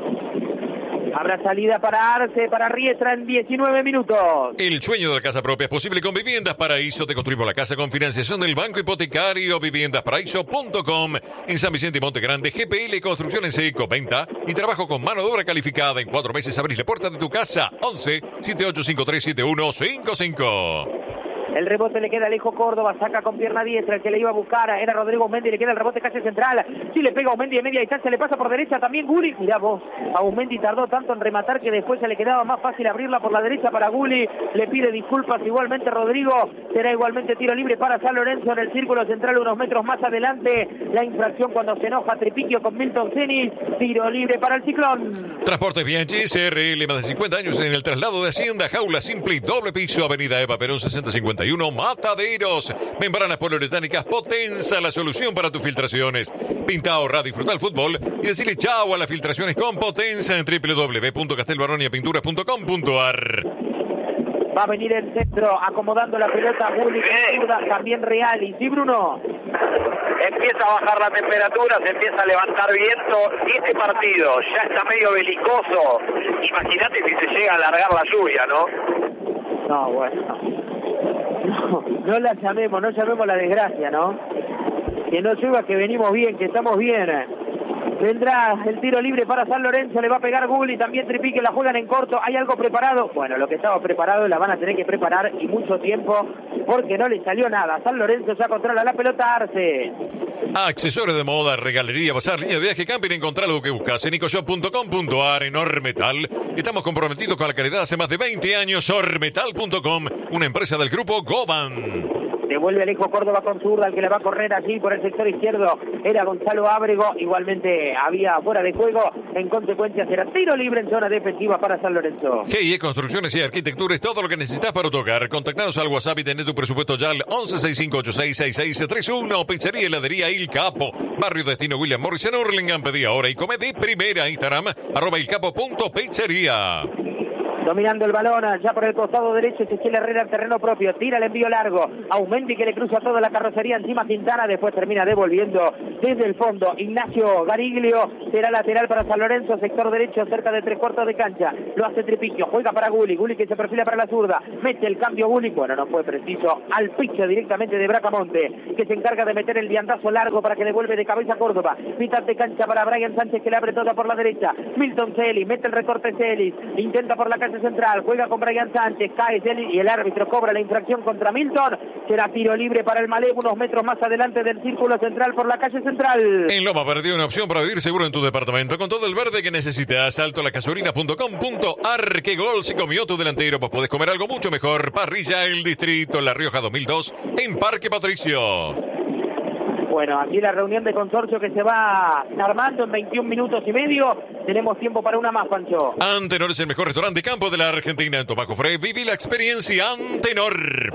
F: Habrá salida para Arce, para Riestra en diecinueve minutos.
P: El sueño de la casa propia es posible con Viviendas Paraíso. Te construimos la casa con financiación del Banco Hipotecario. viviendas paraíso punto com. En San Vicente y Monte Grande, G P L Construcción en seco, venta y trabajo con mano de obra calificada. En cuatro meses abrís la puerta de tu casa. once, setenta y ocho cincuenta y tres setenta y uno cincuenta y cinco.
F: El rebote le queda a Alejo Córdoba, saca con pierna diestra, el que le iba a buscar era Rodrigo Aumendi, le queda el rebote calle central, si le pega a Aumendi de media distancia, le pasa por derecha también Gulli, mirá vos, Aumendi tardó tanto en rematar que después se le quedaba más fácil abrirla por la derecha para Gulli, le pide disculpas igualmente Rodrigo, será igualmente tiro libre para San Lorenzo en el círculo central unos metros más adelante, la infracción cuando se enoja Tripiquio con Milton Cenis, tiro libre para el Ciclón.
P: Transportes Bianchi, C R L, más de cincuenta años en el traslado de Hacienda, jaula simple y doble piso, avenida Eva Perón sesenta cincuenta y uno, Mataderos. Membranas poliuretánicas Potenza, la solución para tus filtraciones. Pinta, ahorra, disfruta el fútbol y decirle chao a las filtraciones con Potenza en doble u doble u doble u punto castelbaronia pinturas punto com punto ar.
F: Va a venir el centro acomodando la pelota Gulli, también Reali. ¿Sí, Bruno?
G: Empieza a bajar la temperatura, se empieza a levantar viento. Y este partido ya está medio belicoso. Imagínate si se llega a alargar la lluvia, ¿no?
F: No, bueno. No, no la llamemos, no llamemos la desgracia, ¿no? Que no llueva, que venimos bien, que estamos bien. Vendrá el tiro libre para San Lorenzo, le va a pegar Gulli, también Tripique, la juegan en corto, ¿hay algo preparado? Bueno, lo que estaba preparado la van a tener que preparar y mucho tiempo, porque no le salió nada. San Lorenzo ya controla la pelota, Arce.
P: Accesorios de moda, regalería, bazar, línea de viaje, camping, encontrar lo que buscas en ecoshop punto com punto ar, en Ormetal. Estamos comprometidos con la calidad hace más de veinte años. Ormetal punto com, una empresa del grupo Goban.
F: Devuelve Alejo Córdoba con zurda, el que le va a correr allí por el sector izquierdo era Gonzalo Ábrego, igualmente había fuera de juego, en consecuencia será tiro libre en zona defensiva para San Lorenzo.
P: G I E Construcciones y Arquitectura es todo lo que necesitas para tu hogar. Contactanos al WhatsApp y tené tu presupuesto ya al once sesenta y cinco ochenta y seis sesenta y seis treinta y uno. Pizzería y heladería Il Capo, Barrio Destino William Morris en Hurlingham. Pedí ahora y come de primera. Instagram, arroba ilcapo punto pizzería.
F: Dominando el balón, ya por el costado derecho, Ezequiel Herrera en terreno propio, tira el envío largo, Aumendi que le cruza toda la carrocería encima Quintana, después termina devolviendo desde el fondo, Ignacio Gariglio, será lateral para San Lorenzo, sector derecho, cerca de tres cuartos de cancha, lo hace Tripiquio, juega para Gulli, Gulli que se perfila para la zurda, mete el cambio Gulli, bueno, no fue preciso, al picho directamente de Bracamonte, que se encarga de meter el viandazo largo para que devuelve de cabeza a Córdoba, mitad de cancha para Brian Sánchez que le abre toda por la derecha, Milton Celis, mete el recorte Celis, intenta por la calle calle central, juega con Brian Sánchez, cae Celis y el árbitro cobra la infracción contra Milton. Será tiro libre para el Malevo, unos metros más adelante del círculo central por la calle central.
P: En Loma Verde, una opción para vivir seguro en tu departamento con todo el verde que necesitas. Salto a la gasolina punto com punto ar. ¿Qué gol se comió tu delantero? Pues podés comer algo mucho mejor. Parrilla El Distrito, La Rioja dos mil dos, en Parque Patricio.
F: Bueno, aquí la reunión de consorcio que se va armando en veintiún minutos y medio. Tenemos tiempo para una más, Pancho.
P: Antenor es el mejor restaurante de campo de la Argentina. En Tomaco Frey, viví la experiencia Antenor.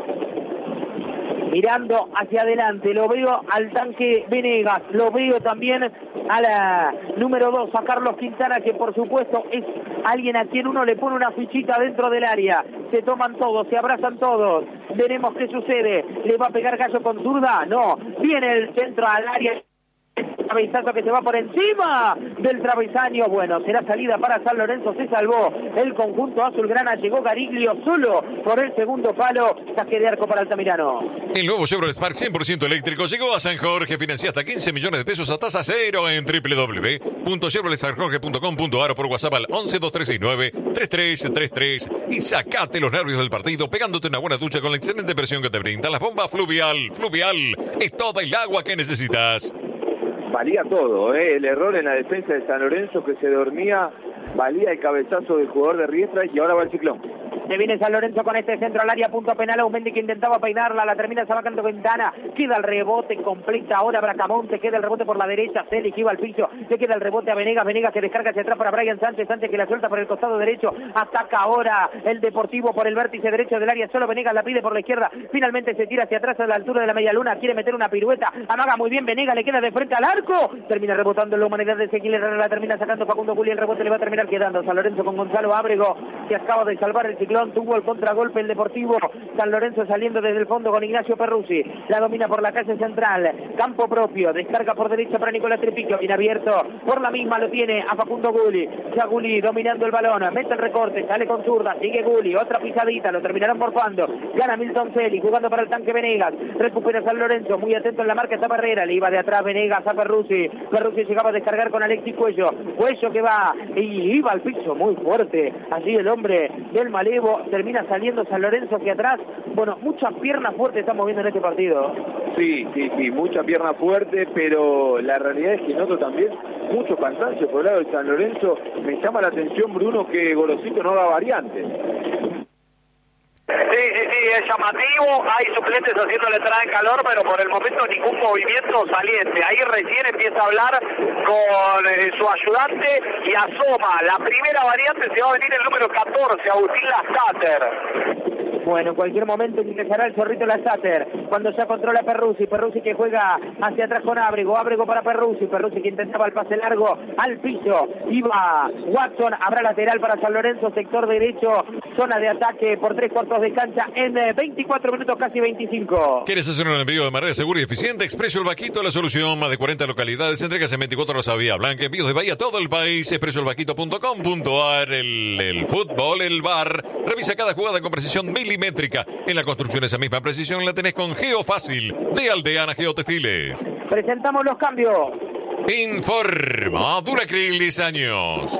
F: Mirando hacia adelante, lo veo al tanque Venegas, lo veo también a la número dos, a Carlos Quintana, que por supuesto es alguien a quien uno le pone una fichita dentro del área. Se toman todos, se abrazan todos. Veremos qué sucede. ¿Le va a pegar Gallo con zurda? No. Viene el centro al área. Cabezazo que se va por encima del travesaño. Bueno, será salida para San Lorenzo. Se salvó el conjunto azulgrana. Llegó Gariglio solo por el segundo palo. Saque de arco para Altamirano.
P: El nuevo Chevrolet Spark cien por ciento eléctrico llegó a San Jorge. Financia hasta quince millones de pesos a tasa cero en doble u doble u doble u punto chevrolet san jorge punto com punto ar o por WhatsApp al once dos tres seis nueve tres tres tres tres. Y sacate los nervios del partido pegándote una buena ducha con la excelente presión que te brinda las bombas Fluvial. Fluvial es toda el agua que necesitas.
Q: Valía todo, ¿eh? El error en la defensa de San Lorenzo que se dormía, valía el cabezazo del jugador de Riestra y ahora va el Ciclón.
F: Se viene San Lorenzo con este centro al área, punto penal. Aumendi que intentaba peinarla, la termina Sabacando Quintana. Queda el rebote, completa ahora Bracamonte. Queda el rebote por la derecha, se iba al piso. Le queda el rebote a Venegas. Venegas que descarga hacia atrás para Brian Sánchez. Sánchez que la suelta por el costado derecho. Ataca ahora el Deportivo por el vértice derecho del área. Solo Venegas la pide por la izquierda. Finalmente se tira hacia atrás a la altura de la media luna. Quiere meter una pirueta. Amaga muy bien Venegas. Le queda de frente al arco. Termina rebotando en la humanidad de Ezequiel Herrera. La termina sacando Facundo Juli. El rebote le va a terminar quedando. San Lorenzo con Gonzalo Ábrego, que acaba de salvar el Ciclón. Tuvo el contragolpe el Deportivo. San Lorenzo saliendo desde el fondo con Ignacio Perruzzi. La domina por la calle central. Campo propio. Descarga por derecha para Nicolás Tripicchio. Bien abierto. Por la misma lo tiene a Facundo Guli. Ya Guli dominando el balón. Mete el recorte. Sale con zurda. Sigue Guli. Otra pisadita. Lo terminarán morfando. Gana Milton Celi. Jugando para el tanque Venegas. Recupera San Lorenzo. Muy atento en la marca esta Barrera. Le iba de atrás Venegas a Perruzzi. Perruzzi llegaba a descargar con Alexis Cuello. Cuello que va y iba al piso muy fuerte. Allí el hombre del Malevo. Termina saliendo San Lorenzo hacia atrás. Bueno, muchas piernas fuertes estamos viendo en este partido.
Q: Sí, sí, sí, mucha pierna fuerte, pero la realidad es que noto también mucho cansancio por el lado de San Lorenzo. Me llama la atención, Bruno, que Gorosito no haga variantes.
G: Sí, sí, sí, es llamativo. Hay suplentes haciendo la entrada en calor, pero por el momento ningún movimiento saliente. Ahí recién empieza a hablar con eh, su ayudante y asoma. La primera variante se va a venir el número catorce, Agustín Lastater.
F: Bueno, en cualquier momento ingresará el zorrito Lastater. Cuando ya controla Perruzzi. Perruzzi que juega hacia atrás con Ábrego. Ábrego para Perruzzi. Perruzzi que intentaba el pase largo al piso. Iba Watson. Habrá lateral para San Lorenzo. Sector derecho. Zona de ataque por tres cuartos de cancha en veinticuatro minutos, casi veinticinco.
P: ¿Quieres hacer un envío de manera segura y eficiente? Expreso El Vaquito, la solución. Más de cuarenta localidades. Entregas en veinticuatro horas a Vía Blanca. Envíos de Bahía a todo el país. expreso el vaquito punto com punto ar. El, el fútbol, el bar. Revisa cada jugada con precisión milimétrica. En la construcción esa misma precisión la tenés con Geofácil de Aldeana Geotextiles.
F: Presentamos los cambios.
P: Informa Duracril diez años.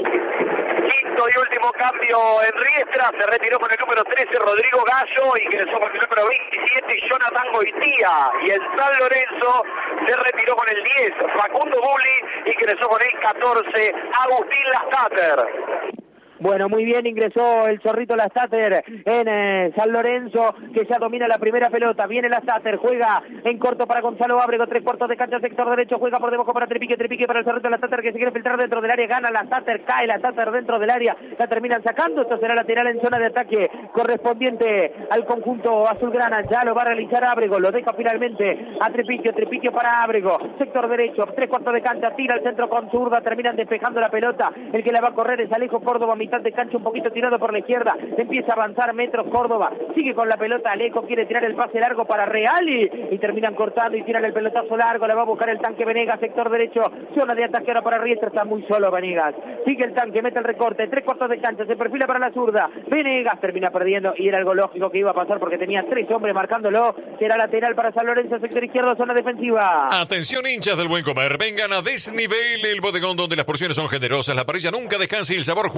G: Y último cambio en Riestra, se retiró con el número trece Rodrigo Gallo, ingresó con el número veintisiete Jonathan Goitía, y el San Lorenzo se retiró con el diez Facundo Bulli, ingresó con el catorce Agustín Lastater.
F: Bueno, muy bien, ingresó el zorrito Lastater en eh, San Lorenzo, que ya domina la primera pelota. Viene Lastater, juega en corto para Gonzalo Ábrego, tres cuartos de cancha, sector derecho, juega por debajo para Tripique, Tripique para el zorrito Lastater, que se quiere filtrar dentro del área, gana Lastater, cae Lastater dentro del área, la terminan sacando. Esto será lateral en zona de ataque correspondiente al conjunto azulgrana. Ya lo va a realizar Ábrego, lo deja finalmente a Tripique, Tripique para Ábrego, sector derecho, tres cuartos de cancha, tira al centro con zurda, terminan despejando la pelota. El que la va a correr es Alejo Córdoba, mitad de cancha, un poquito tirado por la izquierda, empieza a avanzar metros Córdoba, sigue con la pelota Alejo, quiere tirar el pase largo para Reali y terminan cortando y tiran el pelotazo largo, la va a buscar el tanque Venegas, sector derecho, zona de ataque ahora para Riestra, está muy solo Venegas, sigue el tanque, mete el recorte, tres cuartos de cancha, se perfila para la zurda, Venegas termina perdiendo y era algo lógico que iba a pasar porque tenía tres hombres marcándolo, será lateral para San Lorenzo, sector izquierdo, zona defensiva.
P: Atención hinchas del buen comer, vengan a Desnivel, el bodegón donde las porciones son generosas, la parrilla nunca descansa y el sabor juega en primera.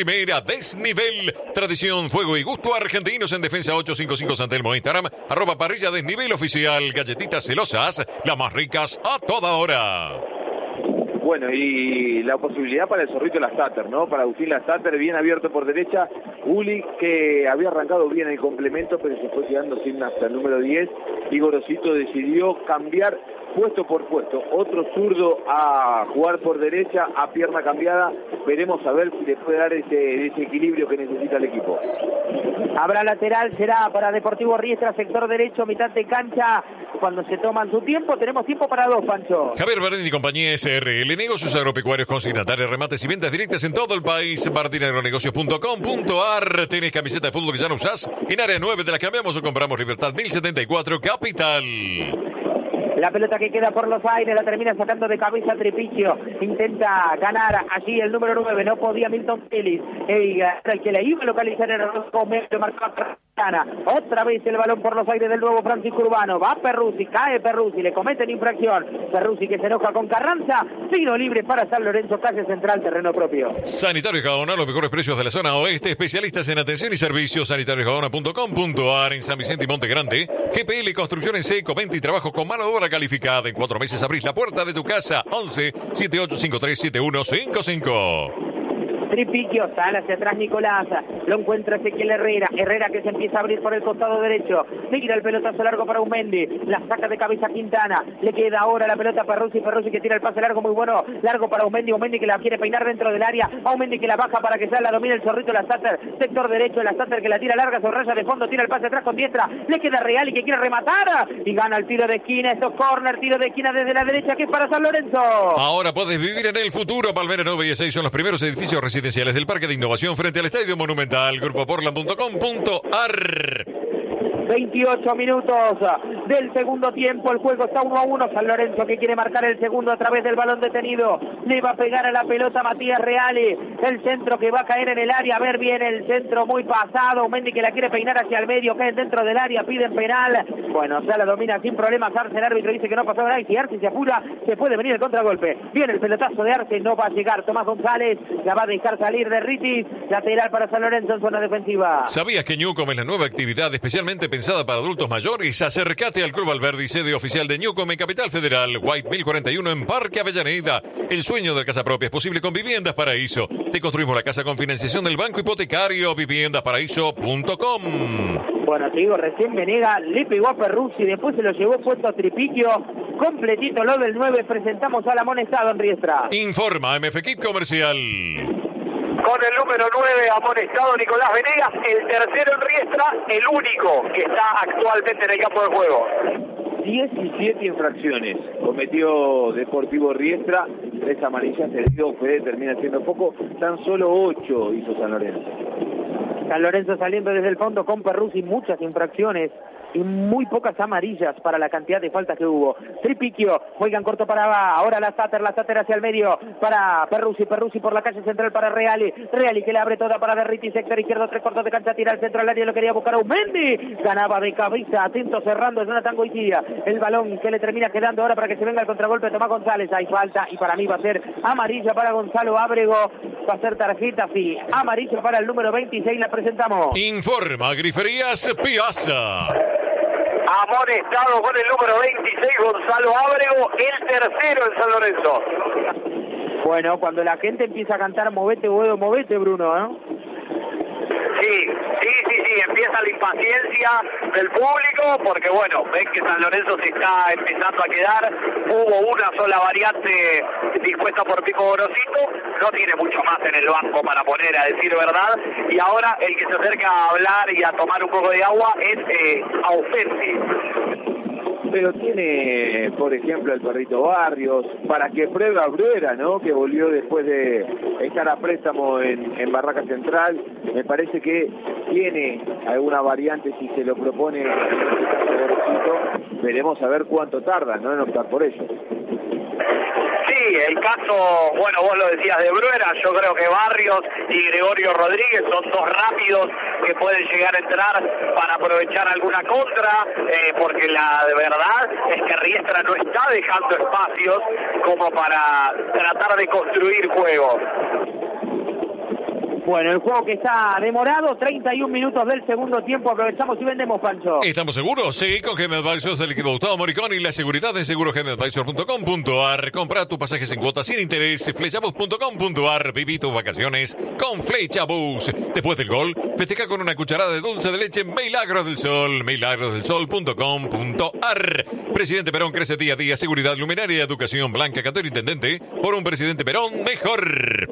P: primera, Desnivel. Tradición, fuego y gusto argentinos en Defensa ochocientos cincuenta y cinco San Telmo. Instagram, arroba parrilla Desnivel oficial. Galletitas celosas, las más ricas a toda hora.
Q: Bueno, y la posibilidad para el zorrito Lastater, ¿no? Para Agustín Lastater, bien abierto por derecha. Uli, que había arrancado bien el complemento, pero se fue quedando sin hasta el número diez. Y Gorosito decidió cambiar puesto por puesto. Otro zurdo a jugar por derecha, a pierna cambiada. Veremos a ver si le puede dar ese, ese equilibrio que necesita el equipo.
F: Habrá lateral, será para Deportivo Riestra, sector derecho, mitad de cancha. Cuando se toman su tiempo, tenemos tiempo para dos, Pancho.
P: Javier Bardini y compañía S R L, negocios agropecuarios consignatarios, remates y ventas directas en todo el país. bardini agronegocios punto com punto a r. ¿Tenés camiseta de fútbol que ya no usás? En área nueve te la cambiamos o compramos. Libertad mil setenta y cuatro, Capital.
F: La pelota que queda por los aires la termina sacando de cabeza Tripicio. Intenta ganar allí el número nueve. No podía Milton Ellis. El que le iba a localizar era Rosco Medio. Marcó otra vez el balón por los aires del nuevo Francisco Urbano. Va Perruzzi, cae Perruzzi, le cometen infracción. Perruzzi que se enoja con Carranza. Tiro libre para San Lorenzo, calle central, terreno propio.
P: Sanitario Gaona, los mejores precios de la zona oeste. Especialistas en atención y servicios. sanitario gaona punto com punto a r. En San Vicente y Monte Grande. G P L Construcción en seco, venta y trabajo con mano de obra calificada. En cuatro meses abrís la puerta de tu casa. once, setenta y ocho cincuenta y tres, setenta y uno cincuenta y cinco.
F: Tripiquio, sale hacia atrás Nicolás, lo encuentra Ezequiel Herrera, Herrera que se empieza a abrir por el costado derecho, mira el pelotazo largo para Umendi, la saca de cabeza Quintana, le queda ahora la pelota a Perruzzi, Perruzzi que tira el pase largo muy bueno, largo para Umendi, Umendi que la quiere peinar dentro del área, a Umendi que la baja para que ya la domine el zorrito Lastater, sector derecho, Lastater que la tira larga, sobre raya de fondo, tira el pase atrás con diestra, le queda Real y que quiere rematar, y gana el tiro de esquina, esto corner, tiro de esquina desde la derecha que es para San Lorenzo.
P: Ahora podés vivir en el futuro. Palmera nueve y seis son los primeros edificios residenciales del Parque de Innovación frente al Estadio Monumental. grupo portland punto com punto a r.
F: veintiocho minutos del segundo tiempo, el juego está uno a uno. San Lorenzo que quiere marcar el segundo a través del balón detenido, le va a pegar a la pelota Matías Reale, el centro que va a caer en el área, a ver bien el centro muy pasado, Mendy que la quiere peinar hacia el medio, cae dentro del área, piden penal, bueno, ya la domina sin problemas Arce, el árbitro dice que no pasó nada y si Arce se apura, se puede venir el contragolpe, viene el pelotazo de Arce, no va a llegar Tomás González, la va a dejar salir de Ritis, lateral para San Lorenzo en zona defensiva.
P: ¿Sabías que Newcom es la nueva actividad especialmente pensada para adultos mayores? Acércate al Club Alberdi, sede oficial de Newcom en Capital Federal, White mil cuarenta y uno en Parque Avellaneda. El sueño de la casa propia es posible con Viviendas Paraíso. Te construimos la casa con financiación del Banco Hipotecario, viviendas paraíso punto com.
F: Bueno, te digo, recién Venega le pegó a Perruzzi, después se lo llevó puesto a Tripiquio, completito lo del nueve, presentamos al amonestado en Riestra.
P: Informa M F Equip Comercial.
G: Con el número nueve amonestado Nicolás Venegas, el tercero en Riestra, el único que está actualmente en el campo de juego.
Q: diecisiete infracciones cometió Deportivo Riestra, tres amarillas, el dio Fede termina siendo poco, tan solo ocho hizo San Lorenzo.
F: San Lorenzo saliendo desde el fondo con Perruzzi, muchas infracciones y muy pocas amarillas para la cantidad de faltas que hubo. Tripiquio, juegan corto para ahora la Sater, la Sater hacia el medio para Perruzzi, Perruzzi por la calle central para Reali, Reali que le abre toda para Derriti, sector izquierdo, tres cortos de cancha, tira al centro al área, lo quería buscar a Umendi, ganaba de cabeza, atento cerrando, es una tangoitía, el balón que le termina quedando ahora para que se venga el contragolpe de Tomás González, hay falta y para mí va a ser amarilla para Gonzalo Ábrego, va a ser tarjeta, sí, amarilla para el número veintiséis, la presentamos.
P: Informa Griferías Piazza.
G: Amonestado con el número veintiséis, Gonzalo Ábrego, el tercero en San Lorenzo.
F: Bueno, cuando la gente empieza a cantar movete, huevo, movete, Bruno, ¿no?
G: Sí, sí, sí, sí, empieza la impaciencia del público, porque bueno, ven que San Lorenzo se está empezando a quedar, hubo una sola variante dispuesta por Pico Gorosito, no tiene mucho más en el banco para poner, a decir verdad, y ahora el que se acerca a hablar y a tomar un poco de agua es eh, Aufetti.
Q: Pero tiene, por ejemplo, el Perrito Barrios, para que pruebe a Bruera, ¿no? Que volvió después de estar a préstamo en, en Barraca Central. Me parece que tiene alguna variante si se lo propone. Veremos a ver cuánto tarda, ¿no? En optar por ello.
G: Sí, el caso, bueno, vos lo decías de Bruera, yo creo que Barrios y Gregorio Rodríguez son dos rápidos que pueden llegar a entrar para aprovechar alguna contra, eh, porque la de verdad es que Riestra no está dejando espacios como para tratar de construir juego.
F: Bueno, el juego que está demorado, treinta y un minutos del segundo tiempo, aprovechamos y vendemos, Pancho.
P: ¿Estamos seguros? Sí, con G M Advisors del equipo Gustavo Moricón y la seguridad de seguro G M Advisors punto com punto a r. Compra tus pasajes en cuotas sin interés, flechabus punto com punto a r. Viví tus vacaciones con Flechabus. Después del gol, festeja con una cucharada de dulce de leche Milagros del Sol, milagros del sol punto com punto a r. Presidente Perón crece día a día, seguridad, luminaria y educación. Blanca Cantero, intendente, por un presidente Perón mejor.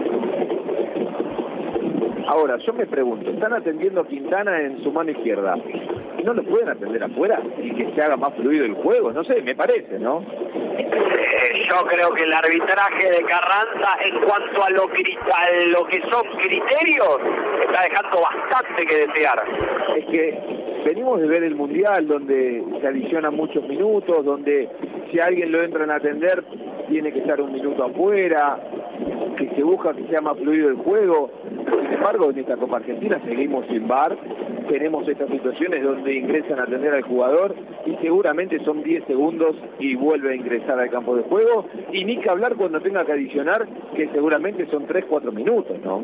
Q: Ahora, yo me pregunto, están atendiendo a Quintana en su mano izquierda. ¿No lo pueden atender afuera y que se haga más fluido el juego? No sé, me parece, ¿no?
G: Eh, yo creo que el arbitraje de Carranza, en cuanto a lo, a lo que son criterios, está dejando bastante que desear.
Q: Es que venimos de ver el Mundial, donde se adicionan muchos minutos, donde si a alguien lo entran a atender, tiene que estar un minuto afuera, que se busca que sea más fluido el juego. Sin embargo, en esta Copa Argentina seguimos sin V A R, tenemos estas situaciones donde ingresan a atender al jugador y seguramente son diez segundos y vuelve a ingresar al campo de juego, y ni que hablar cuando tenga que adicionar, que seguramente son tres cuatro minutos, ¿no?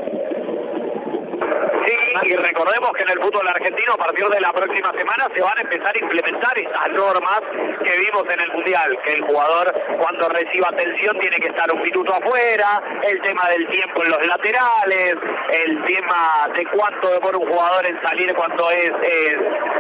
G: Sí, y recordemos que en el fútbol argentino a partir de la próxima semana se van a empezar a implementar estas normas que vimos en el Mundial, que el jugador cuando reciba atención tiene que estar un minuto afuera, el tema del tiempo en los laterales, el tema de cuánto demora un jugador en salir cuando es, es,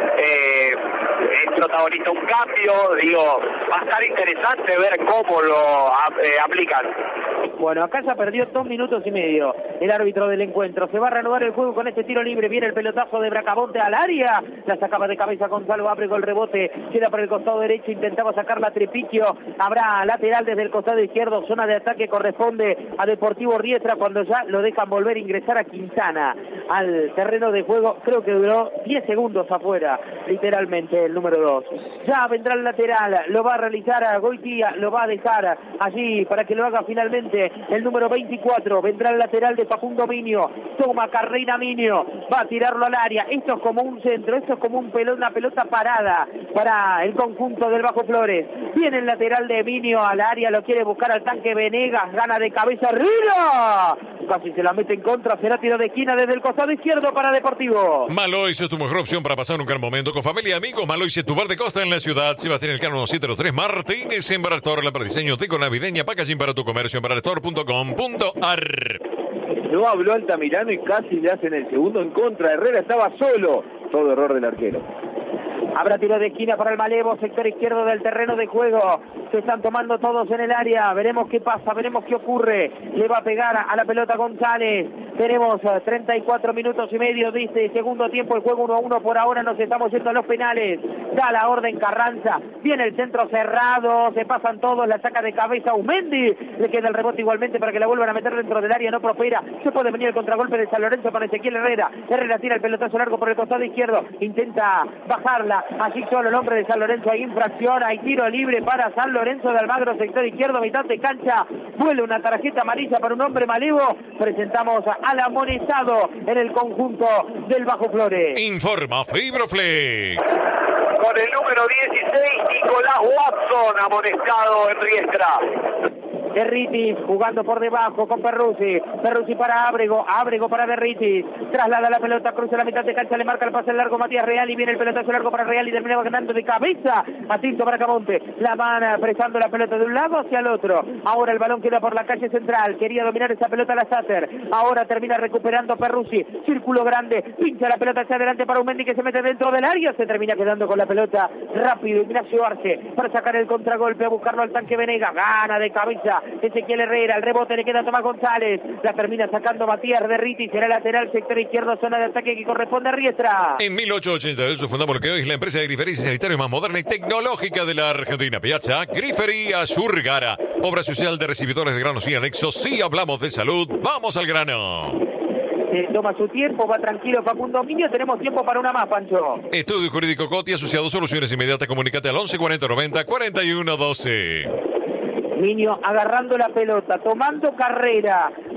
G: eh, es protagonista un cambio. Digo, va a estar interesante ver cómo lo eh, aplican.
F: Bueno, acá ya perdió dos minutos y medio el árbitro del encuentro. Se va a reanudar el juego con este tiro libre. Viene el pelotazo de Bracamonte al área. La sacaba de cabeza Gonzalo Ábrego, el rebote queda por el costado derecho. Intentaba sacarla Trepicchio. Habrá lateral desde el costado izquierdo. Zona de ataque corresponde a Deportivo Riestra cuando ya lo dejan volver a ingresar a Quintana al terreno de juego. Creo que duró diez segundos afuera, literalmente, el número dos. Ya vendrá el lateral. Lo va a realizar a Goitia. Lo va a dejar allí para que lo haga finalmente el número veinticuatro. Vendrá el lateral de Facundo Minio. Toma carrera Minio. Va a tirarlo al área. Esto es como un centro. Esto es como un pelota, una pelota parada para el conjunto del Bajo Flores. Viene el lateral de Minio al área. Lo quiere buscar al tanque Venegas. Gana de cabeza arriba. Casi se la mete en contra. Será tiro de esquina desde el costado izquierdo para Deportivo.
P: Malois es tu mejor opción para pasar un gran momento con familia y amigos. Malois es tu bar de costa en la ciudad. Sebastián Elcano siete cero tres Martínez en Barastor. La para diseño teco navideña. Packaging para tu comercio en barastor punto com punto a r.
Q: No habló Altamirano y casi le hacen el segundo en contra. Herrera estaba solo. Todo error del arquero.
F: Habrá tiro de esquina para el Malevo, sector izquierdo del terreno de juego. Se están tomando todos en el área. Veremos qué pasa, veremos qué ocurre. Le va a pegar a la pelota González. Tenemos treinta y cuatro minutos y medio de este segundo tiempo. El juego uno a uno por ahora. Nos estamos yendo a los penales. Da la orden Carranza. Viene el centro cerrado. Se pasan todos. La saca de cabeza Umendi. Le queda el rebote igualmente para que la vuelvan a meter dentro del área. No prospera. Se puede venir el contragolpe de San Lorenzo para Ezequiel Herrera. Herrera tira el pelotazo largo por el costado izquierdo. Intenta bajarla. Allí solo el hombre de San Lorenzo. Hay infracción. Hay tiro libre para San Lorenzo de Almagro. Sector izquierdo. Mitad de cancha. Vuelve una tarjeta amarilla para un hombre malevo. Presentamos al amonestado en el conjunto del Bajo Flores.
P: Informa Fibroflex.
G: Con el número dieciséis, Nicolás Watson, amonestado en Riestra.
F: Derritis jugando por debajo con Perruzzi. Perruzzi para Ábrego. Ábrego para Derritis. Traslada la pelota, cruza la mitad de cancha, le marca el pase largo Matías Real y viene el pelotazo largo para Real y termina ganando de cabeza a Tinto Bracamonte. La van prestando la pelota de un lado hacia el otro. Ahora el balón queda por la calle central. Quería dominar esa pelota la Sater. Ahora termina recuperando Perruzzi. Círculo grande. Pincha la pelota hacia adelante para Umendi que se mete dentro del área. Se termina quedando con la pelota rápido Ignacio Arce para sacar el contragolpe, a buscarlo al tanque Venegas. Gana de cabeza Ezequiel Herrera, el rebote le queda a Tomás González, la termina sacando Matías Derriti, será lateral, sector izquierdo, zona de ataque que corresponde a Riestra.
P: En mil ochocientos ochenta y ocho fundamos lo que hoy es la empresa de grifería y sanitario más moderna y tecnológica de la Argentina. Piazza Grifería Surgara, obra social de recibidores de granos y anexos. Si hablamos de salud, vamos al grano.
F: Se toma su tiempo, va tranquilo Facundo Minio. Tenemos tiempo para una más, Pancho.
P: Estudio Jurídico Coti, asociado Soluciones Inmediatas. Comunicate al once cuarenta noventa cuarenta y uno doce.
F: Minio agarrando la pelota, tomando carrera,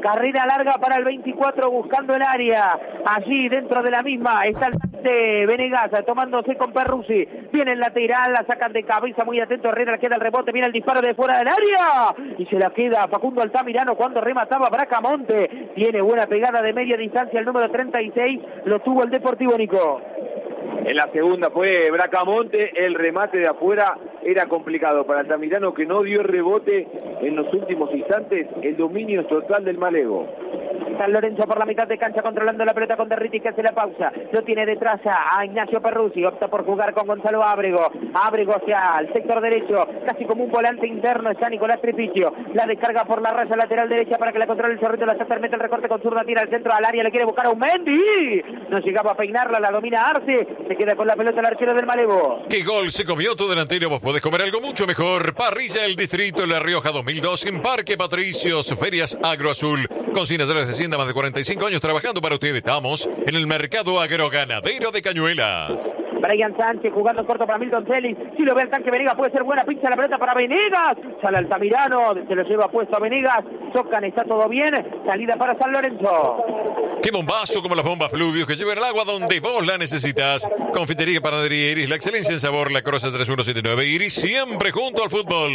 F: Carrera larga para el veinticuatro buscando el área. Allí dentro de la misma está el de Venegas tomándose con Perruzzi. Viene el lateral, la sacan de cabeza, muy atento Herrera, queda el rebote, viene el disparo de fuera del área y se la queda Facundo Altamirano cuando remataba Bracamonte. Tiene buena pegada de media distancia el número treinta y seis, lo tuvo el Deportivo, Nico.
Q: En la segunda fue Bracamonte, el remate de afuera era complicado para Altamirano, que no dio rebote en los últimos instantes. El dominio es total del Malevo.
F: San Lorenzo por la mitad de cancha controlando la pelota con Derriti, que hace la pausa, lo tiene detrás a Ignacio Perruzzi, opta por jugar con Gonzalo Ábrego, Ábrego hacia el sector derecho, casi como un volante interno está Nicolás Tripicio, la descarga por la raya lateral derecha para que la controle el Zorrito, la Sacer mete el recorte con zurda, tira al centro al área, le quiere buscar a un Mendy, no llegaba a peinarla, la domina Arce, se queda con la pelota el arquero del Malevo.
P: ¿Qué gol se comió tu delantero? Vos podés comer algo mucho mejor. Parrilla El Distrito, La Rioja dos mil dos, en Parque Patricios, Ferias Agro Azul. Cocinas de Hacienda, más de cuarenta y cinco años trabajando para ustedes. Estamos en el mercado agroganadero de Cañuelas.
F: Brian Sánchez jugando corto para Milton Celis. Si lo ve el tanque Venegas, puede ser buena pincha la pelota para Venegas. Sale Altamirano, se lo lleva puesto a Venegas. Tocan, está todo bien. Salida para San Lorenzo.
P: Qué bombazo como las bombas Fluvius que llevan el agua donde vos la necesitas. Confitería y Panadería Iris, la excelencia en sabor, La Croce tres uno siete nueve Iris, siempre junto al fútbol.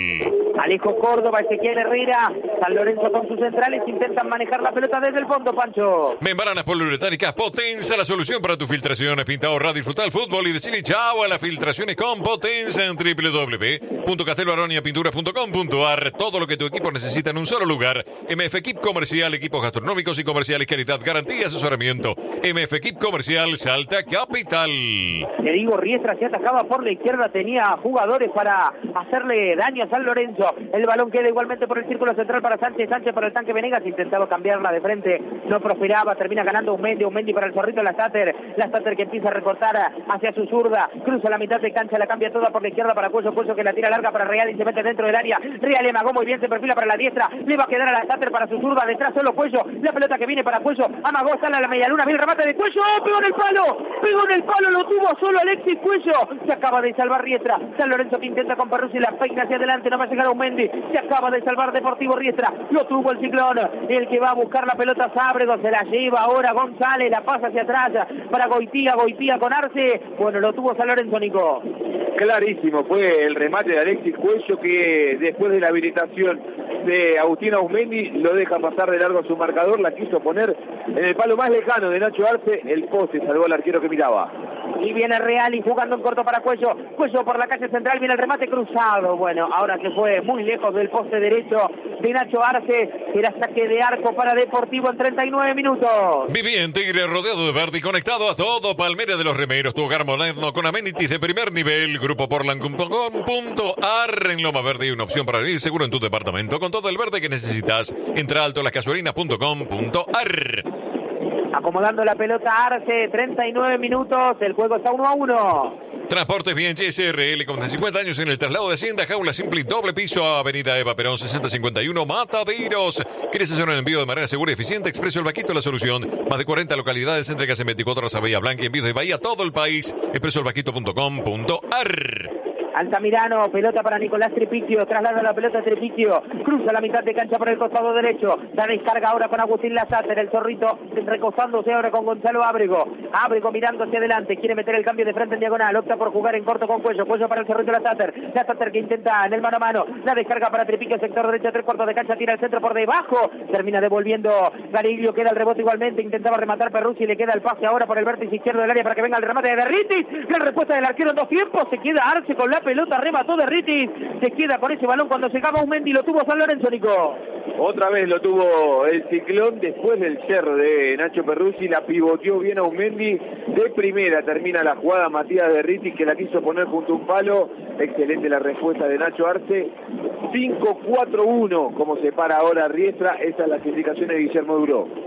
F: Alejo Córdoba, Ezequiel Herrera, San Lorenzo con sus centrales intentan manejar la pelota desde el fondo, Pancho.
P: Membranas poliuretánicas Potenza, la solución para tus filtraciones. Pinta, ahorra, disfrutar el fútbol y decirle chao a las filtraciones con Potenza en doble u doble u doble u punto casteloaronia pinturas punto com punto a r. Todo lo que tu equipo necesita en un solo lugar. M F Equip Comercial, equipos gastronómicos y comerciales, calidad, garantía, asesoramiento. M F Equip Comercial, Salta Capital.
F: Te digo, Riestra se atajaba por la izquierda, tenía jugadores para hacerle daño a San Lorenzo. El balón queda igualmente por el círculo central para Sánchez, Sánchez para el tanque Venegas, intentaba cambiarla de frente, no prosperaba, termina ganando un Mendy, un Mendy para el Zorrito, la Sater, la Sater que empieza a recortar hacia su zurda, cruza la mitad de cancha, la cambia toda por la izquierda para Cuello, Cuello que la tira larga para Real y se mete dentro del área, Real emagó muy bien, se perfila para la diestra, le va a quedar a la Sater para su zurda, detrás solo Cuello, la pelota que viene para Cuello, amagó, sale a la media luna, viene el remate de Cuello, ¡oh, pegó en el palo! Pegó en el palo, lo tuvo solo Alexis Cuello, se acaba de salvar Riestra, San Lorenzo que intenta con Perruzzi, la peina hacia adelante, no va a llegar a un Mendy, se acaba de salvar Deportivo Riestra, lo tuvo el Ciclón, el que va a buscar la pelota Sábrego, se la lleva ahora González, la pasa hacia atrás para Goitía, Goitía con Arce, bueno, lo tuvo San Lorenzo, Nico.
Q: Clarísimo, fue el remate de Alexis Cuello que después de la habilitación de Agustín Ausmendi lo deja pasar de largo a su marcador, la quiso poner en el palo más lejano de Nacho Arce, el poste salvó al arquero que miraba.
F: Y viene Real y jugando en corto para Cuello, Cuello por la calle central, viene el remate cruzado, bueno, ahora que fue muy lejos del poste derecho de Nacho Arce, era saque de arco para Deportivo en treinta y nueve minutos.
P: Viví en Tigre, rodeado de verde y conectado a todo Palmera de los Remeros, tu hogar moderno con amenities de primer nivel. Grupo Portland punto com punto a r. En Loma Verde hay una opción para vivir seguro en tu departamento con todo el verde que necesitas. Entra alto a las casuarinas punto com punto a r.
F: Acomodando la pelota Arce, treinta y nueve minutos, el juego está uno a uno.
P: Transportes Bien S R L con cincuenta años en el traslado de Hacienda, jaula simple y doble piso, Avenida Eva Perón sesenta cincuenta y uno, Mataderos. ¿Quieres hacer un envío de manera segura y eficiente? Expreso El Vaquito, la solución. Más de cuarenta localidades, entregas en veinticuatro horas a Bahía Blanca y envíos de Bahía a todo el país. expreso el vaquito punto com punto a r.
F: Altamirano, pelota para Nicolás Tripicio, traslada la pelota a Tripicio, cruza la mitad de cancha por el costado derecho, la descarga ahora con Agustín Lazáter, el Zorrito recostándose ahora con Gonzalo Ábrego, Ábrego mirando hacia adelante, quiere meter el cambio de frente en diagonal, opta por jugar en corto con Cuello, Cuello para el Zorrito Lazáter, Lazáter que intenta en el mano a mano, la descarga para Tripicio, sector derecho, tres cuartos de cancha, tira el centro por debajo, termina devolviendo Gariglio, queda el rebote igualmente, intentaba rematar Perruzzi y le queda el pase ahora por el vértice izquierdo del área para que venga el remate de Derritis, la respuesta del arquero en dos tiempos, se queda Arce con la pelota, remató Derritis, se queda con ese balón cuando se acaba un Mendy, lo tuvo San Lorenzo, Nico.
Q: Otra vez lo tuvo el Ciclón después del cerro de Nacho Perruzzi, la pivoteó bien a un Mendy, de primera termina la jugada Matías Derritis que la quiso poner junto a un palo, excelente la respuesta de Nacho Arce, cinco cuatro uno como se para ahora Riestra, esas son las indicaciones de Guillermo Duró.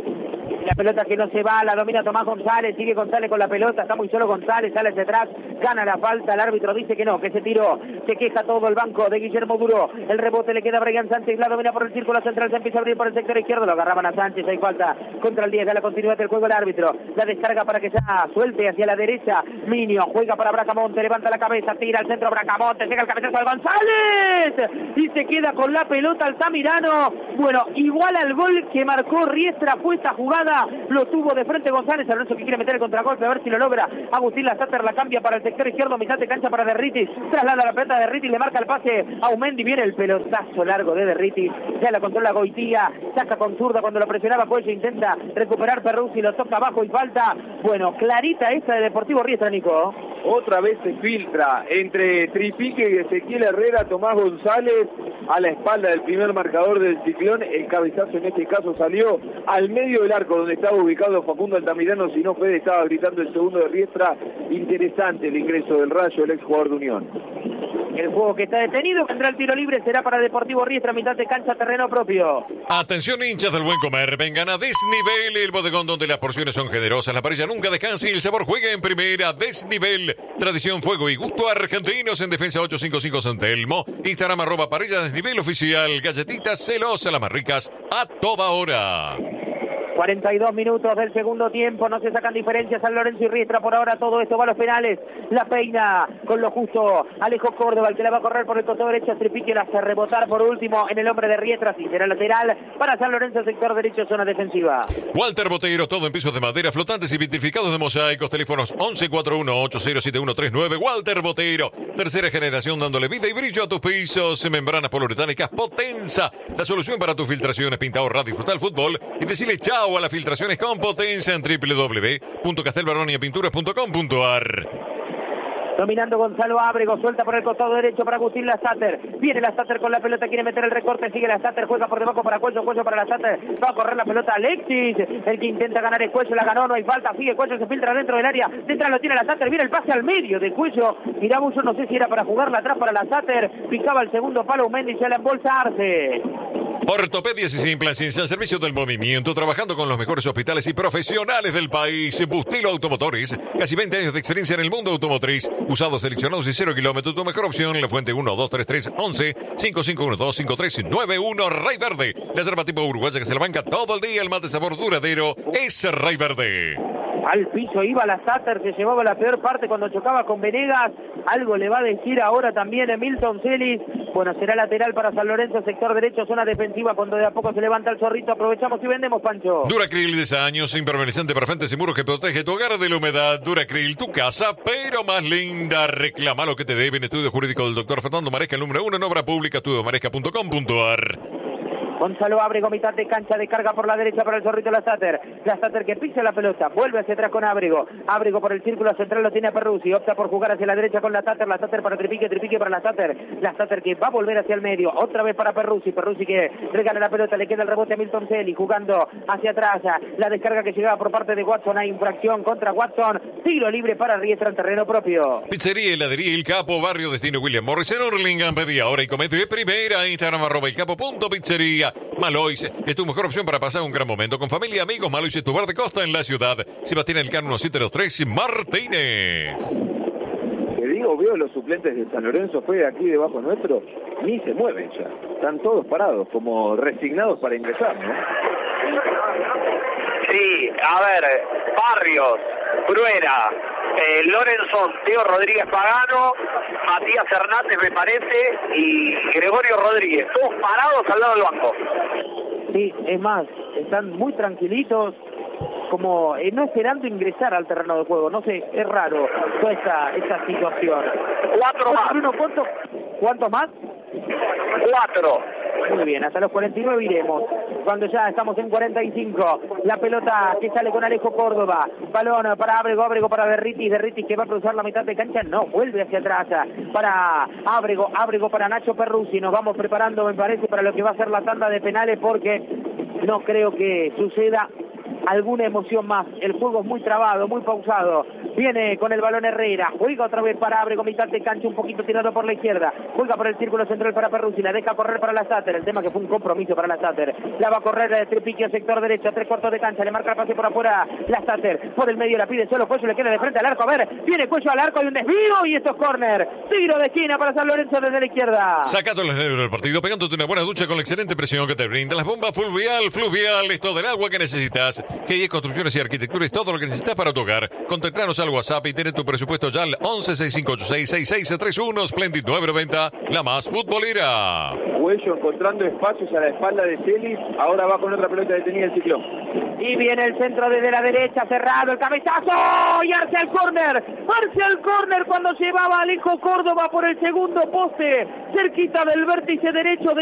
F: La pelota que no se va, la domina Tomás González, sigue González con la pelota, está muy solo González, sale hacia atrás, gana la falta, el árbitro dice que no, que se tiró, se queja todo el banco de Guillermo Duro, el rebote le queda a Brian Sánchez, la domina por el círculo central, se empieza a abrir por el sector izquierdo, lo agarraban a Sánchez, hay falta contra el diez, de la continuidad del juego el árbitro, la descarga para que ya suelte hacia la derecha, Minio, juega para Bracamonte, levanta la cabeza, tira al centro Bracamonte, llega el cabezazo de González, y se queda con la pelota Altamirano, bueno, igual al gol que marcó Riestra, fue esta jugada, lo tuvo de frente González, Alonso que quiere meter el contragolpe, a ver si lo logra, Agustín Lasater la cambia para el sector izquierdo, mitad de cancha para Derritis, traslada la pelota de Derritis, le marca el pase a Umendi, viene el pelotazo largo de Derritis, ya la controla Goitía, saca con zurda cuando lo presionaba Cuello, intenta recuperar Perruzzi, lo toca abajo y falta, bueno, clarita esta de Deportivo Riestra, Nico.
Q: Otra vez se filtra entre Tripique y Ezequiel Herrera, Tomás González a la espalda del primer marcador del Ciclón, el cabezazo en este caso salió al medio del arco donde estaba ubicado Facundo Altamirano, si no Fede estaba gritando el segundo de Riestra. Interesante el ingreso del Rayo, el ex jugador de Unión.
F: El juego que está detenido, vendrá el tiro libre, será para Deportivo Riestra, mitad de cancha, terreno propio.
P: Atención hinchas del buen comer, vengan a Desnivel, el bodegón donde las porciones son generosas, la parrilla nunca descansa y el sabor juega en primera. Desnivel, tradición, fuego y gusto argentinos en Defensa ochocientos cincuenta y cinco San Telmo, Instagram arroba parrilla Desnivel oficial, galletitas celosas, las más ricas a toda hora.
F: cuarenta y dos minutos del segundo tiempo, no se sacan diferencias San Lorenzo y Riestra, por ahora todo esto va a los penales, la peina con lo justo Alejo Córdoba, el que la va a correr por el costado derecho, Tripique la hace rebotar por último en el hombre de Riestra, si será lateral para San Lorenzo, sector derecho, zona defensiva.
P: Walter Boteiro, todo en pisos de madera, flotantes y vitrificados de mosaicos, teléfonos once cuarenta y uno ocho cero siete uno tres nueve, Walter Boteiro, tercera generación dándole vida y brillo a tus pisos, membranas poliuretánicas Potenza, la solución para tus filtraciones, pinta, ahorrar, disfrutar el fútbol y decirle chao a las filtraciones con Potenza en doble u doble u doble u punto castelbaroniapinturas punto com punto a r.
F: Dominando Gonzalo Ábrego, suelta por el costado derecho para Agustín Lasater, viene Lasater con la pelota, quiere meter el recorte, sigue Lasater, juega por debajo para Cuello, Cuello para Lasater, va a correr la pelota Alexis, el que intenta ganar es Cuello, la ganó, no hay falta, sigue Cuello, se filtra dentro del área, detrás lo tiene Lasater, viene el pase al medio de Cuello, miramos, yo no sé si era para jugarla atrás para Lasater, picaba el segundo palo, Mendy se la embolsarse.
P: Ortopedias y implantes al servicio del movimiento, trabajando con los mejores hospitales y profesionales del país. Bustelo Automotores, casi veinte años de experiencia en el mundo automotriz. Usados, seleccionados y cero kilómetros, tu mejor opción. La fuente uno dos tres tres once cinco cinco uno dos cinco tres nueve uno. Rey Verde, la yerba tipo uruguaya que se la banca todo el día. El mate sabor duradero es Rey Verde.
F: Al piso iba Lasater, se llevaba la peor parte cuando chocaba con Venegas. Algo le va a decir ahora también Milton Celis. Bueno, será lateral para San Lorenzo, sector derecho, zona defensiva. Cuando de a poco se levanta el zorrito, aprovechamos y vendemos, Pancho.
P: Duracril, diez años, impermeabilizante para frentes y muros que protege tu hogar de la humedad. Duracril, tu casa, pero más linda. Reclama lo que te deben. Estudio jurídico del doctor Fernando Maresca, el número uno en obra pública, estudio maresca punto com punto a r.
F: Gonzalo Ábrego, mitad de cancha, de carga por la derecha para el zorrito Lasater. Lasater que pisa la pelota, vuelve hacia atrás con Ábrego. Ábrego por el círculo central lo tiene a Perruzzi, opta por jugar hacia la derecha con Lasater. Lasater para Tripique, Tripique para Lasater. Lasater que va a volver hacia el medio, otra vez para Perruzzi. Perruzzi que regala la pelota, le queda el rebote a Milton Celi, jugando hacia atrás. La descarga que llegaba por parte de Watson, hay infracción contra Watson. Tiro libre para Riestra en terreno propio.
P: Pizzería, heladería El Capo, barrio destino William Morris en Hurlingham. Pedí ahora y comete de primera. Instagram arroba el capo punto pizzería. Malois es tu mejor opción para pasar un gran momento con familia, amigos. Malois es tu bar de costa en la ciudad. Sebastián Elcano siete dos tres Martínez.
Q: Te digo, veo los suplentes de San Lorenzo, fue aquí debajo nuestro, ni se mueven ya. Están todos parados, como resignados para ingresar, ¿no?
G: Sí, a ver, Barrios, Bruera, eh, Lorenzo, Teo Rodríguez Pagano, Matías Hernández me parece, y Gregorio Rodríguez, todos parados al lado del banco.
F: Sí, es más, están muy tranquilitos, como eh, no esperando ingresar al terreno de juego. No sé, es raro toda esta, esta situación.
G: Cuatro más.
F: Bruno, ¿cuánto, ¿cuánto más?
G: Cuatro.
F: Muy bien, hasta los cuarenta y nueve iremos. Cuando ya estamos en cuarenta y cinco, la pelota que sale con Alejo Córdoba. Balón para Ábrego, Ábrego para Derritis. Derritis que va a cruzar la mitad de cancha. No, vuelve hacia atrás para Ábrego, Ábrego para Nacho Perruzzi. Nos vamos preparando, me parece, para lo que va a ser la tanda de penales, porque no creo que suceda alguna emoción más. El juego es muy trabado, muy pausado. Viene con el balón Herrera, juega otra vez para Abrego, mitad de cancha, un poquito tirado por la izquierda, juega por el círculo central para Perruzzi, la deja correr para la Sater, el tema que fue un compromiso para la Sater, la va a correr el Tripiquio, sector derecho, tres cuartos de cancha, le marca el pase por afuera la Sater, por el medio la pide solo Cuello, le queda de frente al arco, a ver, viene Cuello al arco, hay un desvío y esto es córner, tiro de esquina para San Lorenzo desde la izquierda.
P: Sacando los nervios del partido, pegándote una buena ducha con la excelente presión que te brinda las bombas Fluvial, Fluvial, es todo el agua que necesitas. G I E Construcciones y Arquitectura es todo lo que necesitas para tu hogar. Contactanos al WhatsApp y ten tu presupuesto ya al once seis cinco ocho seis seis seis tres uno, Splendid nueve noventa, la más futbolera.
Q: Cuello encontrando espacios a la espalda de Celis, ahora va con otra pelota detenida el Ciclón.
F: Y viene el centro desde la derecha, cerrado, el cabezazo, y hacia el córner, hacia el córner cuando llevaba Alejo Córdoba por el segundo poste, cerquita del vértice derecho de